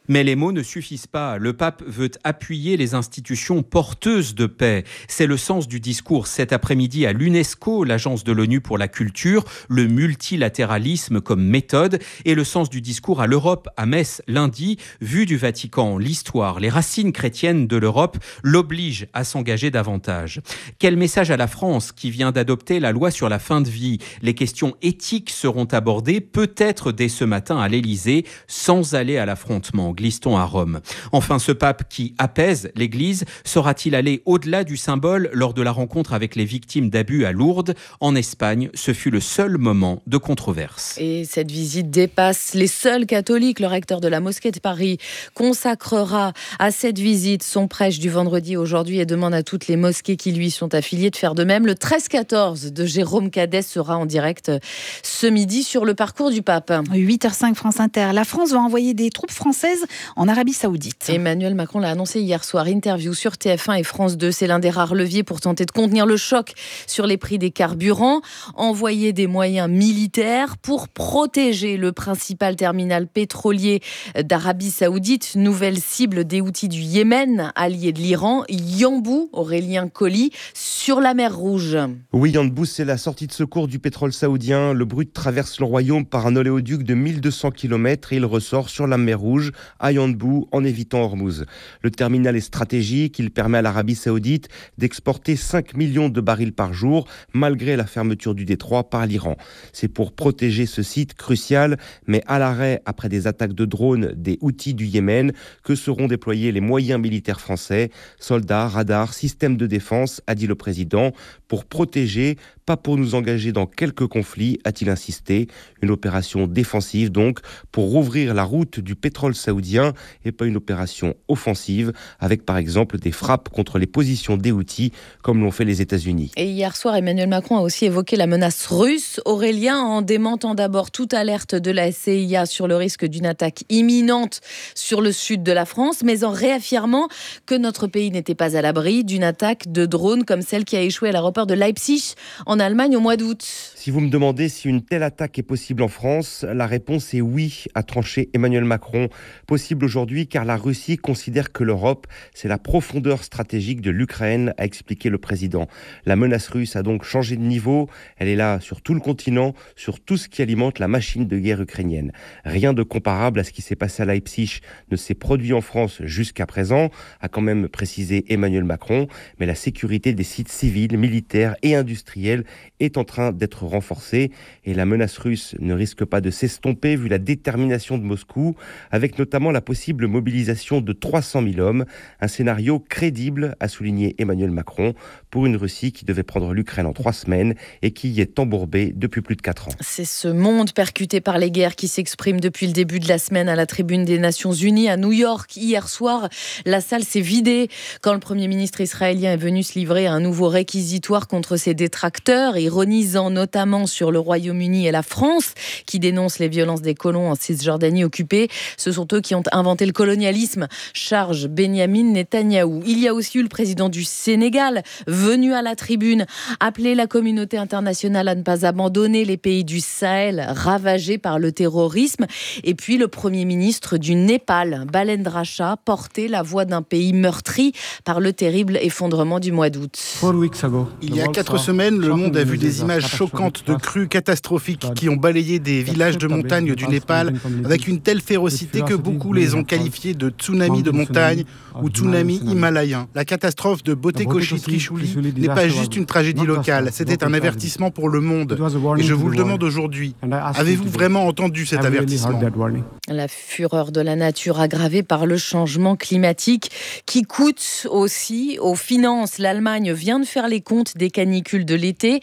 Mais les mots ne suffisent pas. Le pape veut appuyer les institutions porteuses de paix. C'est le sens du discours cet après-midi à l'UNESCO, l'agence de l'ONU pour la culture, le multilatéralisme comme méthode, et le sens du discours à l'Europe à Metz lundi. Vue du Vatican, l'histoire, les racines chrétiennes de l'Europe l'obligent à s'engager davantage. Quel message à la France qui vient d'adopter la loi sur la fin de vie? Les questions éthiques seront abordées peut-être dès ce matin à l'Élysée, sans aller à l'affrontement, glisse-t-on à Rome. Enfin, ce pape qui apaise l'Église, saura-t-il aller au-delà du symbole lors de la rencontre avec les victimes d'abus à Lourdes? En Espagne, ce fut le seul moment de controverse. Et cette visite dépasse les seuls catholiques. Le recteur de la mosquée de Paris consacrera à cette visite son prêche du vendredi aujourd'hui et demande à toutes les mosquées qui lui sont affiliées de faire de même. Le 13-14 de Jérôme Cadet sera en direct ce midi sur le parcours du pape. 8h05 France Inter. La France va envoyer des troupes françaises en Arabie Saoudite. Emmanuel Macron l'a annoncé hier soir. Interview sur TF1 et France 2. C'est l'un des rares leviers pour tenter de contenir le choc sur les prix des carburants. Envoyer des moyens militaires pour protéger le principal terminal pétrolier d'Arabie Saoudite. Nouvelle cible des Houthis du Yémen, allié de l'Iran. Yanbu, Aurélien Colli, sur la mer Rouge. Oui, Yanbu, c'est la sortie de secours du pétrole saoudien. Le Brut traverse le royaume par un oléoduc de 1200 km et il ressort sur la mer Rouge, à Yanbu, en évitant Hormuz. Le terminal est stratégique, il permet à l'Arabie Saoudite d'exporter 5 millions de barils par jour, malgré la fermeture du détroit par l'Iran. C'est pour protéger ce site crucial, mais à l'arrêt après des attaques de drones des Houthis du Yémen, que seront déployés les moyens militaires français, soldats, radars, systèmes de défense, a dit le président, pour protéger, pas pour nous engager dans quelques conflits, a-t-il insisté. Une opération défensive donc, pour rouvrir la route du pétrole saoudien et pas une opération offensive, avec par exemple des frappes contre les positions des Houthis, comme l'ont fait les États-Unis. Et hier soir, Emmanuel Macron a aussi évoqué la menace russe. Aurélien, en démentant d'abord toute alerte de la CIA sur le risque d'une attaque imminente sur le sud de la France, mais en réaffirmant que notre pays n'était pas à l'abri d'une attaque de drone comme celle qui a échoué à l'aéroport de Leipzig en Allemagne au mois d'août. Si vous me demandez si une telle attaque est possible en France, la réponse est oui, a tranché Emmanuel Macron. Possible aujourd'hui car la Russie considère que l'Europe, c'est la profondeur stratégique de l'Ukraine, a expliqué le président. La menace russe a donc changé de niveau. Elle est là sur tout le continent, sur tout ce qui alimente la machine de guerre ukrainienne. Rien de comparable à ce qui s'est passé à Leipzig ne s'est produit en France jusqu'à présent, a quand même précisé Emmanuel Macron. Mais la sécurité des sites civils, militaires et industriels est en train d'être renforcée et la menace russe ne risque pas de s'estomper vu la détermination de Moscou, avec notamment la possible mobilisation de 300 000 hommes. Un scénario crédible, a souligné Emmanuel Macron, pour une Russie qui devait prendre l'Ukraine en 3 semaines et qui y est embourbée depuis plus de 4 ans. C'est ce monde percuté par les guerres qui s'exprime depuis le début de la semaine à la tribune des Nations Unies à New York. Hier soir, la salle s'est vidée quand le Premier ministre israélien est venu se livrer à un nouveau réquisitoire contre ses détracteurs, ironisant notamment sur le Royaume-Uni et la France qui dénoncent les violences des colons en Cisjordanie occupée. Ce sont eux qui ont inventé le colonialisme, charge Benyamin Netanyahou. Il y a aussi eu le président du Sénégal venu à la tribune appeler la communauté internationale à ne pas abandonner les pays du Sahel ravagés par le terrorisme. Et puis le Premier ministre du Népal, Balendra Shah, portait la voix d'un pays meurtri par le terrible effondrement du mois d'août. Il y a 4 semaines, le monde a vu des images choquantes de crues catastrophiques qui ont balayé des villages de montagne du Népal avec une telle férocité que beaucoup les ont qualifiés de tsunami de montagne ou tsunami himalayen. La catastrophe de Botekoshi-Trichouli n'est pas juste une tragédie locale, c'était un avertissement pour le monde. Et je vous le demande aujourd'hui, avez-vous vraiment entendu cet avertissement ? La fureur de la nature aggravée par le changement climatique qui coûte aussi aux finances. L'Allemagne vient de faire les comptes des canicules de l'été.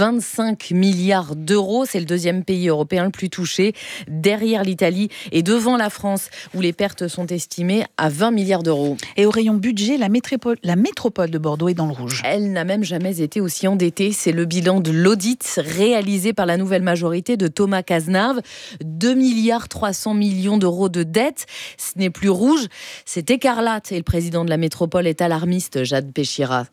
25 milliards d'euros, c'est le 2e pays européen le plus touché, derrière l'Italie et devant la France, où les pertes sont estimées à 20 milliards d'euros. Et au rayon budget, la métropole de Bordeaux est dans le rouge. Elle n'a même jamais été aussi endettée. C'est le bilan de l'audit réalisé par la nouvelle majorité de Thomas Cazenave. 2 milliards 300 millions d'euros de dette. Ce n'est plus rouge, c'est écarlate. Et le président de la métropole est alarmiste, Jade Péchira.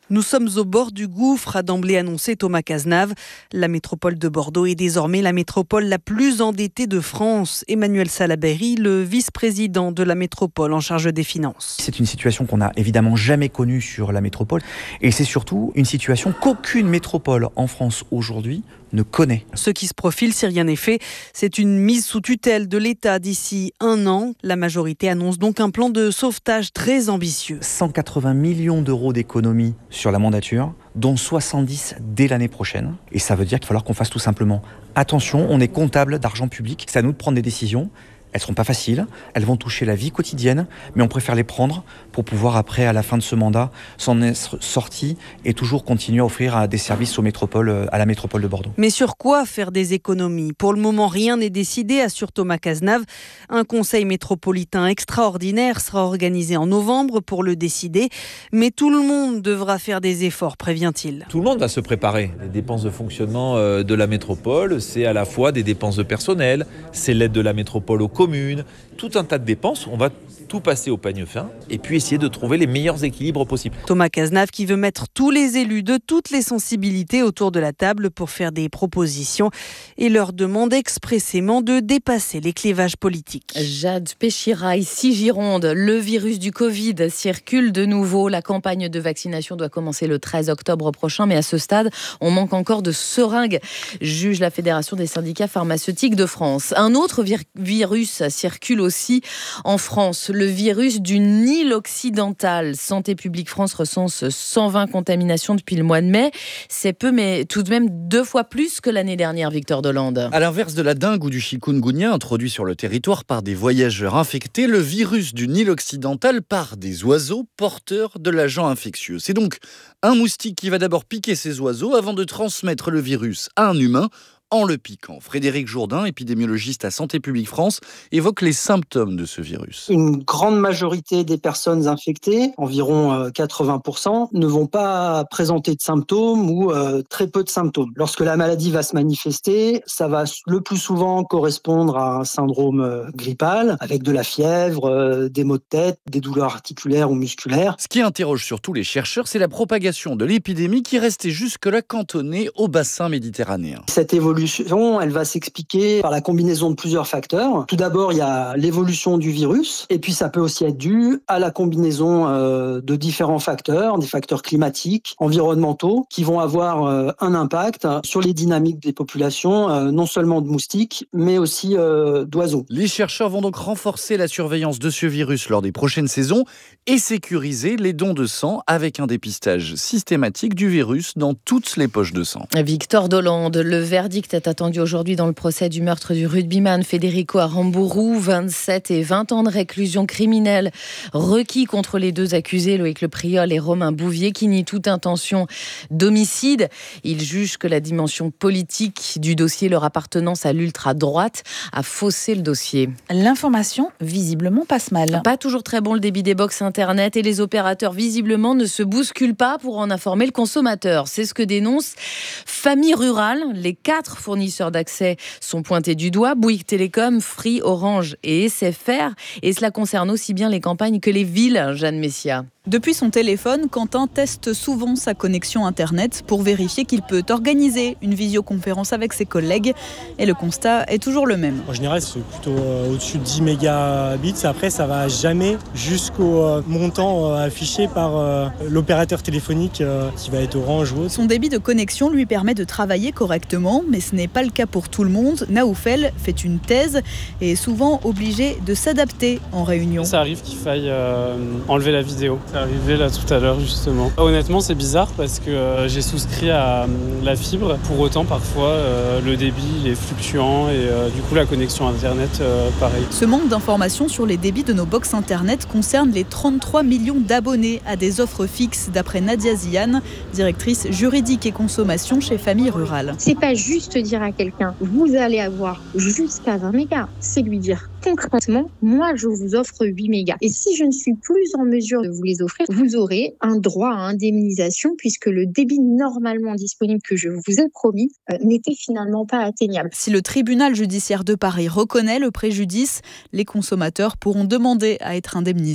Nous sommes au bord du gouffre, a d'emblée annoncé Thomas Cazenave. La métropole de Bordeaux est désormais la métropole la plus endettée de France. Emmanuel Salaberry, le vice-président de la métropole en charge des finances. C'est une situation qu'on n'a évidemment jamais connue sur la métropole. Et c'est surtout une situation qu'aucune métropole en France aujourd'hui ne connaît. Ce qui se profile, si rien n'est fait, c'est une mise sous tutelle de l'État d'ici 1 an. La majorité annonce donc un plan de sauvetage très ambitieux. 180 millions d'euros d'économies sur la mandature, dont 70 dès l'année prochaine. Et ça veut dire qu'il va falloir qu'on fasse tout simplement attention, on est comptable d'argent public, c'est à nous de prendre des décisions. Elles ne seront pas faciles, elles vont toucher la vie quotidienne, mais on préfère les prendre pour pouvoir après, à la fin de ce mandat, s'en être sorti et toujours continuer à offrir des services aux métropoles, à la métropole de Bordeaux. Mais sur quoi faire des économies ? Pour le moment, rien n'est décidé, assure Thomas Cazenave. Un conseil métropolitain extraordinaire sera organisé en novembre pour le décider, mais tout le monde devra faire des efforts, prévient-il. Tout le monde va se préparer. Les dépenses de fonctionnement de la métropole, c'est à la fois des dépenses de personnel, c'est l'aide de la métropole aux communes, tout un tas de dépenses. On va tout passer au peigne fin et puis essayer de trouver les meilleurs équilibres possibles. Thomas Cazenave qui veut mettre tous les élus de toutes les sensibilités autour de la table pour faire des propositions et leur demande expressément de dépasser les clivages politiques. Jade Péchira, ici Gironde, le virus du Covid circule de nouveau. La campagne de vaccination doit commencer le 13 octobre prochain, mais à ce stade, on manque encore de seringues, juge la Fédération des syndicats pharmaceutiques de France. Un autre virus circule aussi en France, le virus du Nil occidental. Santé publique France recense 120 contaminations depuis le mois de mai. C'est peu, mais tout de même 2 fois plus que l'année dernière, Victor Dolande. À l'inverse de la dengue ou du chikungunya introduits sur le territoire par des voyageurs infectés, le virus du Nil occidental part des oiseaux porteurs de l'agent infectieux. C'est donc un moustique qui va d'abord piquer ces oiseaux avant de transmettre le virus à un humain en le piquant. Frédéric Jourdain, épidémiologiste à Santé publique France, évoque les symptômes de ce virus. Une grande majorité des personnes infectées, environ 80%, ne vont pas présenter de symptômes ou très peu de symptômes. Lorsque la maladie va se manifester, ça va le plus souvent correspondre à un syndrome grippal, avec de la fièvre, des maux de tête, des douleurs articulaires ou musculaires. Ce qui interroge surtout les chercheurs, c'est la propagation de l'épidémie qui restait jusque-là cantonnée au bassin méditerranéen. Cette évolution, elle va s'expliquer par la combinaison de plusieurs facteurs. Tout d'abord, il y a l'évolution du virus, et puis ça peut aussi être dû à la combinaison de différents facteurs, des facteurs climatiques, environnementaux, qui vont avoir un impact sur les dynamiques des populations, non seulement de moustiques, mais aussi d'oiseaux. Les chercheurs vont donc renforcer la surveillance de ce virus lors des prochaines saisons et sécuriser les dons de sang avec un dépistage systématique du virus dans toutes les poches de sang. Victor Dolande, le verdict est attendu aujourd'hui dans le procès du meurtre du rugbyman Federico Aramburu. 27 et 20 ans de réclusion criminelle requis contre les 2 accusés, Loïc Le Priol et Romain Bouvier, qui nient toute intention d'homicide. Ils jugent que la dimension politique du dossier, leur appartenance à l'ultra-droite, a faussé le dossier. L'information, visiblement, passe mal. Pas toujours très bon le débit des box internet et les opérateurs, visiblement, ne se bousculent pas pour en informer le consommateur. C'est ce que dénonce Famille Rurale. Les 4 fournisseurs d'accès sont pointés du doigt, Bouygues Télécom, Free, Orange et SFR. Et cela concerne aussi bien les campagnes que les villes, Jeanne Messia. Depuis son téléphone, Quentin teste souvent sa connexion Internet pour vérifier qu'il peut organiser une visioconférence avec ses collègues. Et le constat est toujours le même. En général, c'est plutôt au-dessus de 10 mégabits. Après, ça va jamais jusqu'au montant affiché par l'opérateur téléphonique qui va être Orange ou autre. Son débit de connexion lui permet de travailler correctement, mais ce n'est pas le cas pour tout le monde. Naoufel fait une thèse et est souvent obligé de s'adapter en réunion. Ça arrive qu'il faille enlever la vidéo. C'est arrivé là tout à l'heure justement. Honnêtement c'est bizarre parce que j'ai souscrit à la fibre. Pour autant parfois le débit est fluctuant et du coup la connexion internet pareil. Ce manque d'informations sur les débits de nos box internet concerne les 33 millions d'abonnés à des offres fixes d'après Nadia Ziane, directrice juridique et consommation chez Famille Rurale. C'est pas juste dire à quelqu'un vous allez avoir jusqu'à 20 mégas, c'est lui dire concrètement moi je vous offre 8 mégas. Et si je ne suis plus en mesure de vous les offrir, vous aurez un droit à indemnisation puisque le débit normalement disponible que je vous ai promis n'était finalement pas atteignable. Si le tribunal judiciaire de Paris reconnaît le préjudice, les consommateurs pourront demander à être indemnisés.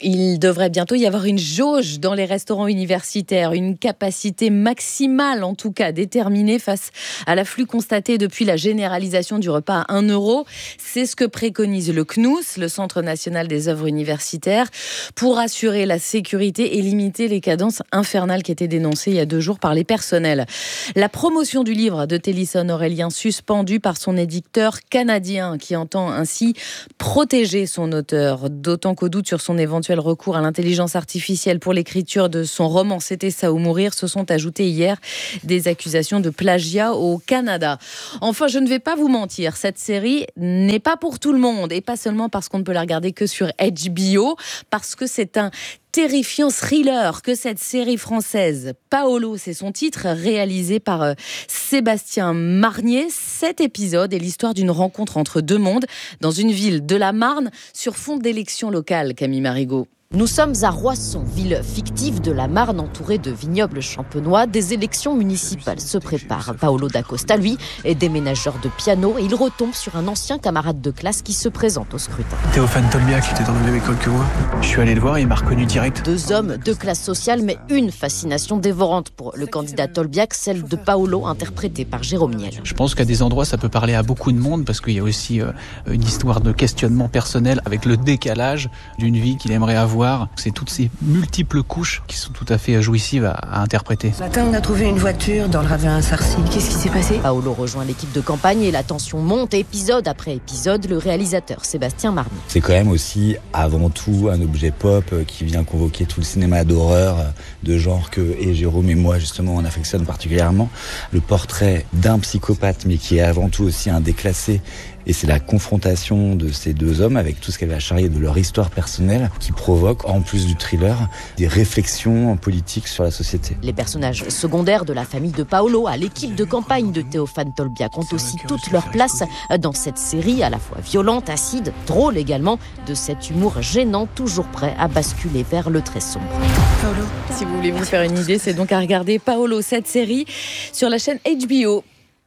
Il devrait bientôt y avoir une jauge dans les restaurants universitaires, une capacité maximale en tout cas déterminée face à l'afflux constaté depuis la généralisation du repas à 1 €. C'est ce que préconise le CNUS, le Centre national des œuvres universitaires, pour assurer la sécurité et limiter les cadences infernales qui étaient dénoncées il y a 2 jours par les personnels. La promotion du livre de Télisson Aurélien suspendue par son éditeur canadien qui entend ainsi protéger son auteur, d'autant qu'au doute sur son éventuel recours à l'intelligence artificielle pour l'écriture de son roman C'était ça ou mourir se sont ajoutées hier des accusations de plagiat au Canada. Enfin, je ne vais pas vous mentir, cette série n'est pas pour tout le monde et pas seulement parce qu'on ne peut la regarder que sur HBO, parce que c'est un terrifiant thriller que cette série française, Paolo, c'est son titre, réalisé par Sébastien Marnier. 7 épisodes est l'histoire d'une rencontre entre 2 mondes dans une ville de la Marne sur fond d'élections locales, Camille Marigot. Nous sommes à Roisson, ville fictive de la Marne entourée de vignobles champenois. Des élections municipales se préparent. Paolo D'Acosta, lui, est déménageur de piano et il retombe sur un ancien camarade de classe qui se présente au scrutin. Théophane Tolbiac était dans la même école que moi. Je suis allé le voir et il m'a reconnu direct. 2 hommes, 2 classes sociales, mais une fascination dévorante pour le candidat Tolbiac, celle de Paolo, interprétée par Jérôme Niel. Je pense qu'à des endroits, ça peut parler à beaucoup de monde parce qu'il y a aussi une histoire de questionnement personnel avec le décalage d'une vie qu'il aimerait avoir. C'est toutes ces multiples couches qui sont tout à fait jouissives à interpréter. Ce matin, on a trouvé une voiture dans le ravin à Sarcy. Qu'est-ce qui s'est passé ? Paolo rejoint l'équipe de campagne et la tension monte épisode après épisode. Le réalisateur Sébastien Marnier. C'est quand même aussi avant tout un objet pop qui vient convoquer tout le cinéma d'horreur de genre que Jérôme et moi justement on affectionne particulièrement. Le portrait d'un psychopathe mais qui est avant tout aussi un déclassé. Et c'est la confrontation de ces 2 hommes avec tout ce qu'elle va charrier de leur histoire personnelle qui provoque, en plus du thriller, des réflexions politiques sur la société. Les personnages secondaires de la famille de Paolo à l'équipe de campagne de Théophane Tolbiac ont aussi toute leur place dans cette série à la fois violente, acide, drôle également, de cet humour gênant toujours prêt à basculer vers le très sombre. Paolo, si vous voulez vous faire une idée, c'est donc à regarder Paolo, cette série, sur la chaîne HBO.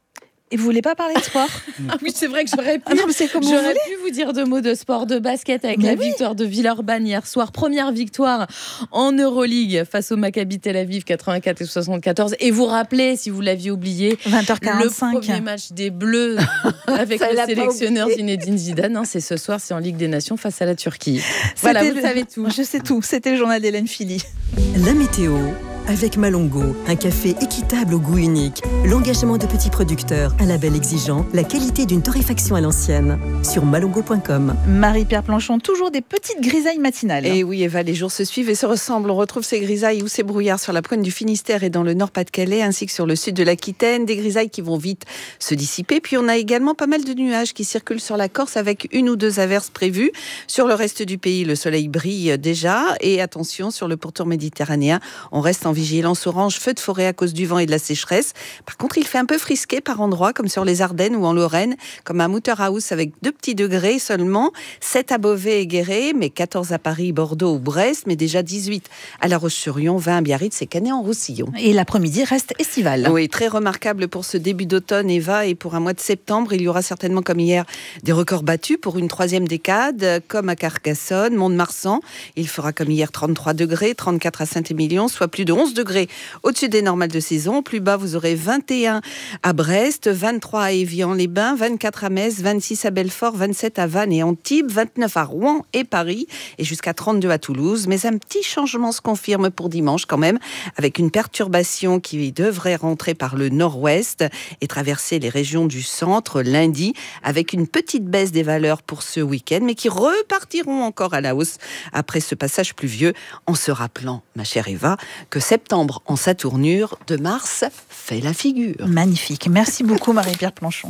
Et vous voulez pas parler de sport? Ah oui, c'est vrai que j'aurais pu vous dire 2 mots de sport, de basket avec victoire de Villeurbanne hier soir. Première victoire en Euroleague face au Maccabi Tel Aviv 84 et 74. Et vous rappelez, si vous l'aviez oublié, 20h45. Le premier match des Bleus avec le sélectionneur Zinedine Zidane. C'est ce soir, c'est en Ligue des Nations face à la Turquie. Voilà, vous savez tout. Je sais tout. C'était le journal d'Hélène Philly. La météo avec Malongo, un café équitable au goût unique, l'engagement de petits producteurs, un label exigeant, la qualité d'une torréfaction à l'ancienne. Sur malongo.com. Marie-Pierre Planchon, toujours des petites grisailles matinales. Et oui, Eva, les jours se suivent et se ressemblent. On retrouve ces grisailles ou ces brouillards sur la pointe du Finistère et dans le Nord-Pas-de-Calais, ainsi que sur le sud de l'Aquitaine. Des grisailles qui vont vite se dissiper. Puis on a également pas mal de nuages qui circulent sur la Corse avec 1 ou 2 averses prévues. Sur le reste du pays, le soleil brille déjà. Et attention, sur le pourtour méditerranéen, on reste en vigilance orange, feu de forêt à cause du vent et de la sécheresse. Par contre, il fait un peu frisqué par endroits, comme sur les Ardennes ou en Lorraine, comme à Mouterhouse avec 2 petits degrés seulement, 7 à Beauvais et Guéret, mais 14 à Paris, Bordeaux ou Brest, mais déjà 18 à La Roche-sur-Yon, 20 à Biarritz et Canet-en-Roussillon. Et l'après-midi reste estival. Oui, très remarquable pour ce début d'automne, Eva, et pour un mois de septembre, il y aura certainement comme hier des records battus pour une 3e décade, comme à Carcassonne, Mont-de-Marsan. Il fera comme hier 33 degrés, 34 à Saint-Émilion, soit plus de 11 degrés au-dessus des normales de saison. Plus bas, vous aurez 21 à Brest, 23 à Évian-les-Bains, 24 à Metz, 26 à Belfort, 27 à Vannes et Antibes, 29 à Rouen et Paris et jusqu'à 32 à Toulouse. Mais un petit changement se confirme pour dimanche quand même, avec une perturbation qui devrait rentrer par le nord-ouest et traverser les régions du centre lundi, avec une petite baisse des valeurs pour ce week-end, mais qui repartiront encore à la hausse après ce passage pluvieux, en se rappelant, ma chère Eva, que septembre en sa tournure, de mars fait la figure. Magnifique. Merci beaucoup Marie-Pierre Planchon.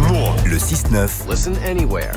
Le 6-9. Listen anywhere.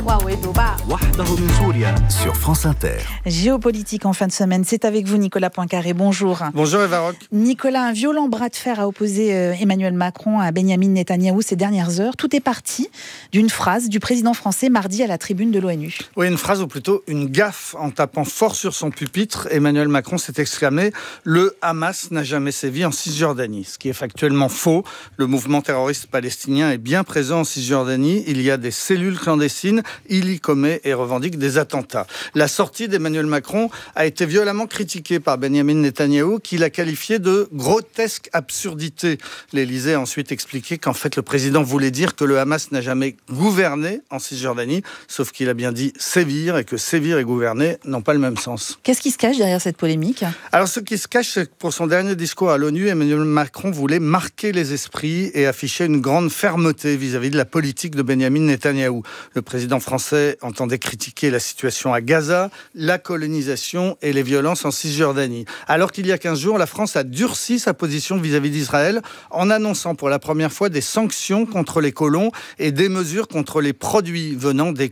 Sur France Inter. Géopolitique en fin de semaine, c'est avec vous Nicolas Poincaré. Bonjour. Bonjour Eva Rock. Nicolas, un violent bras de fer a opposé Emmanuel Macron à Benyamin Netanyahou ces dernières heures. Tout est parti d'une phrase du président français mardi à la tribune de l'ONU. Oui, une phrase ou plutôt une gaffe. En tapant fort sur son pupitre, Emmanuel Macron s'est exclamé « Le Hamas Hamas n'a jamais sévi en Cisjordanie, ce qui est factuellement faux. Le mouvement terroriste palestinien est bien présent en Cisjordanie. Il y a des cellules clandestines. Il y commet et revendique des attentats. La sortie d'Emmanuel Macron a été violemment critiquée par Benyamin Netanyahou, qui l'a qualifiée de grotesque absurdité. L'Élysée a ensuite expliqué qu'en fait, le président voulait dire que le Hamas n'a jamais gouverné en Cisjordanie, sauf qu'il a bien dit sévir, et que sévir et gouverner n'ont pas le même sens. Qu'est-ce qui se cache derrière cette polémique ? Alors, ce qui se cache, c'est que pour son dernier discours à l'ONU, Emmanuel Macron voulait marquer les esprits et afficher une grande fermeté vis-à-vis de la politique de Benyamin Netanyahou. Le président français entendait critiquer la situation à Gaza, la colonisation et les violences en Cisjordanie. Alors qu'il y a 15 jours, la France a durci sa position vis-à-vis d'Israël en annonçant pour la première fois des sanctions contre les colons et des mesures contre les produits venant des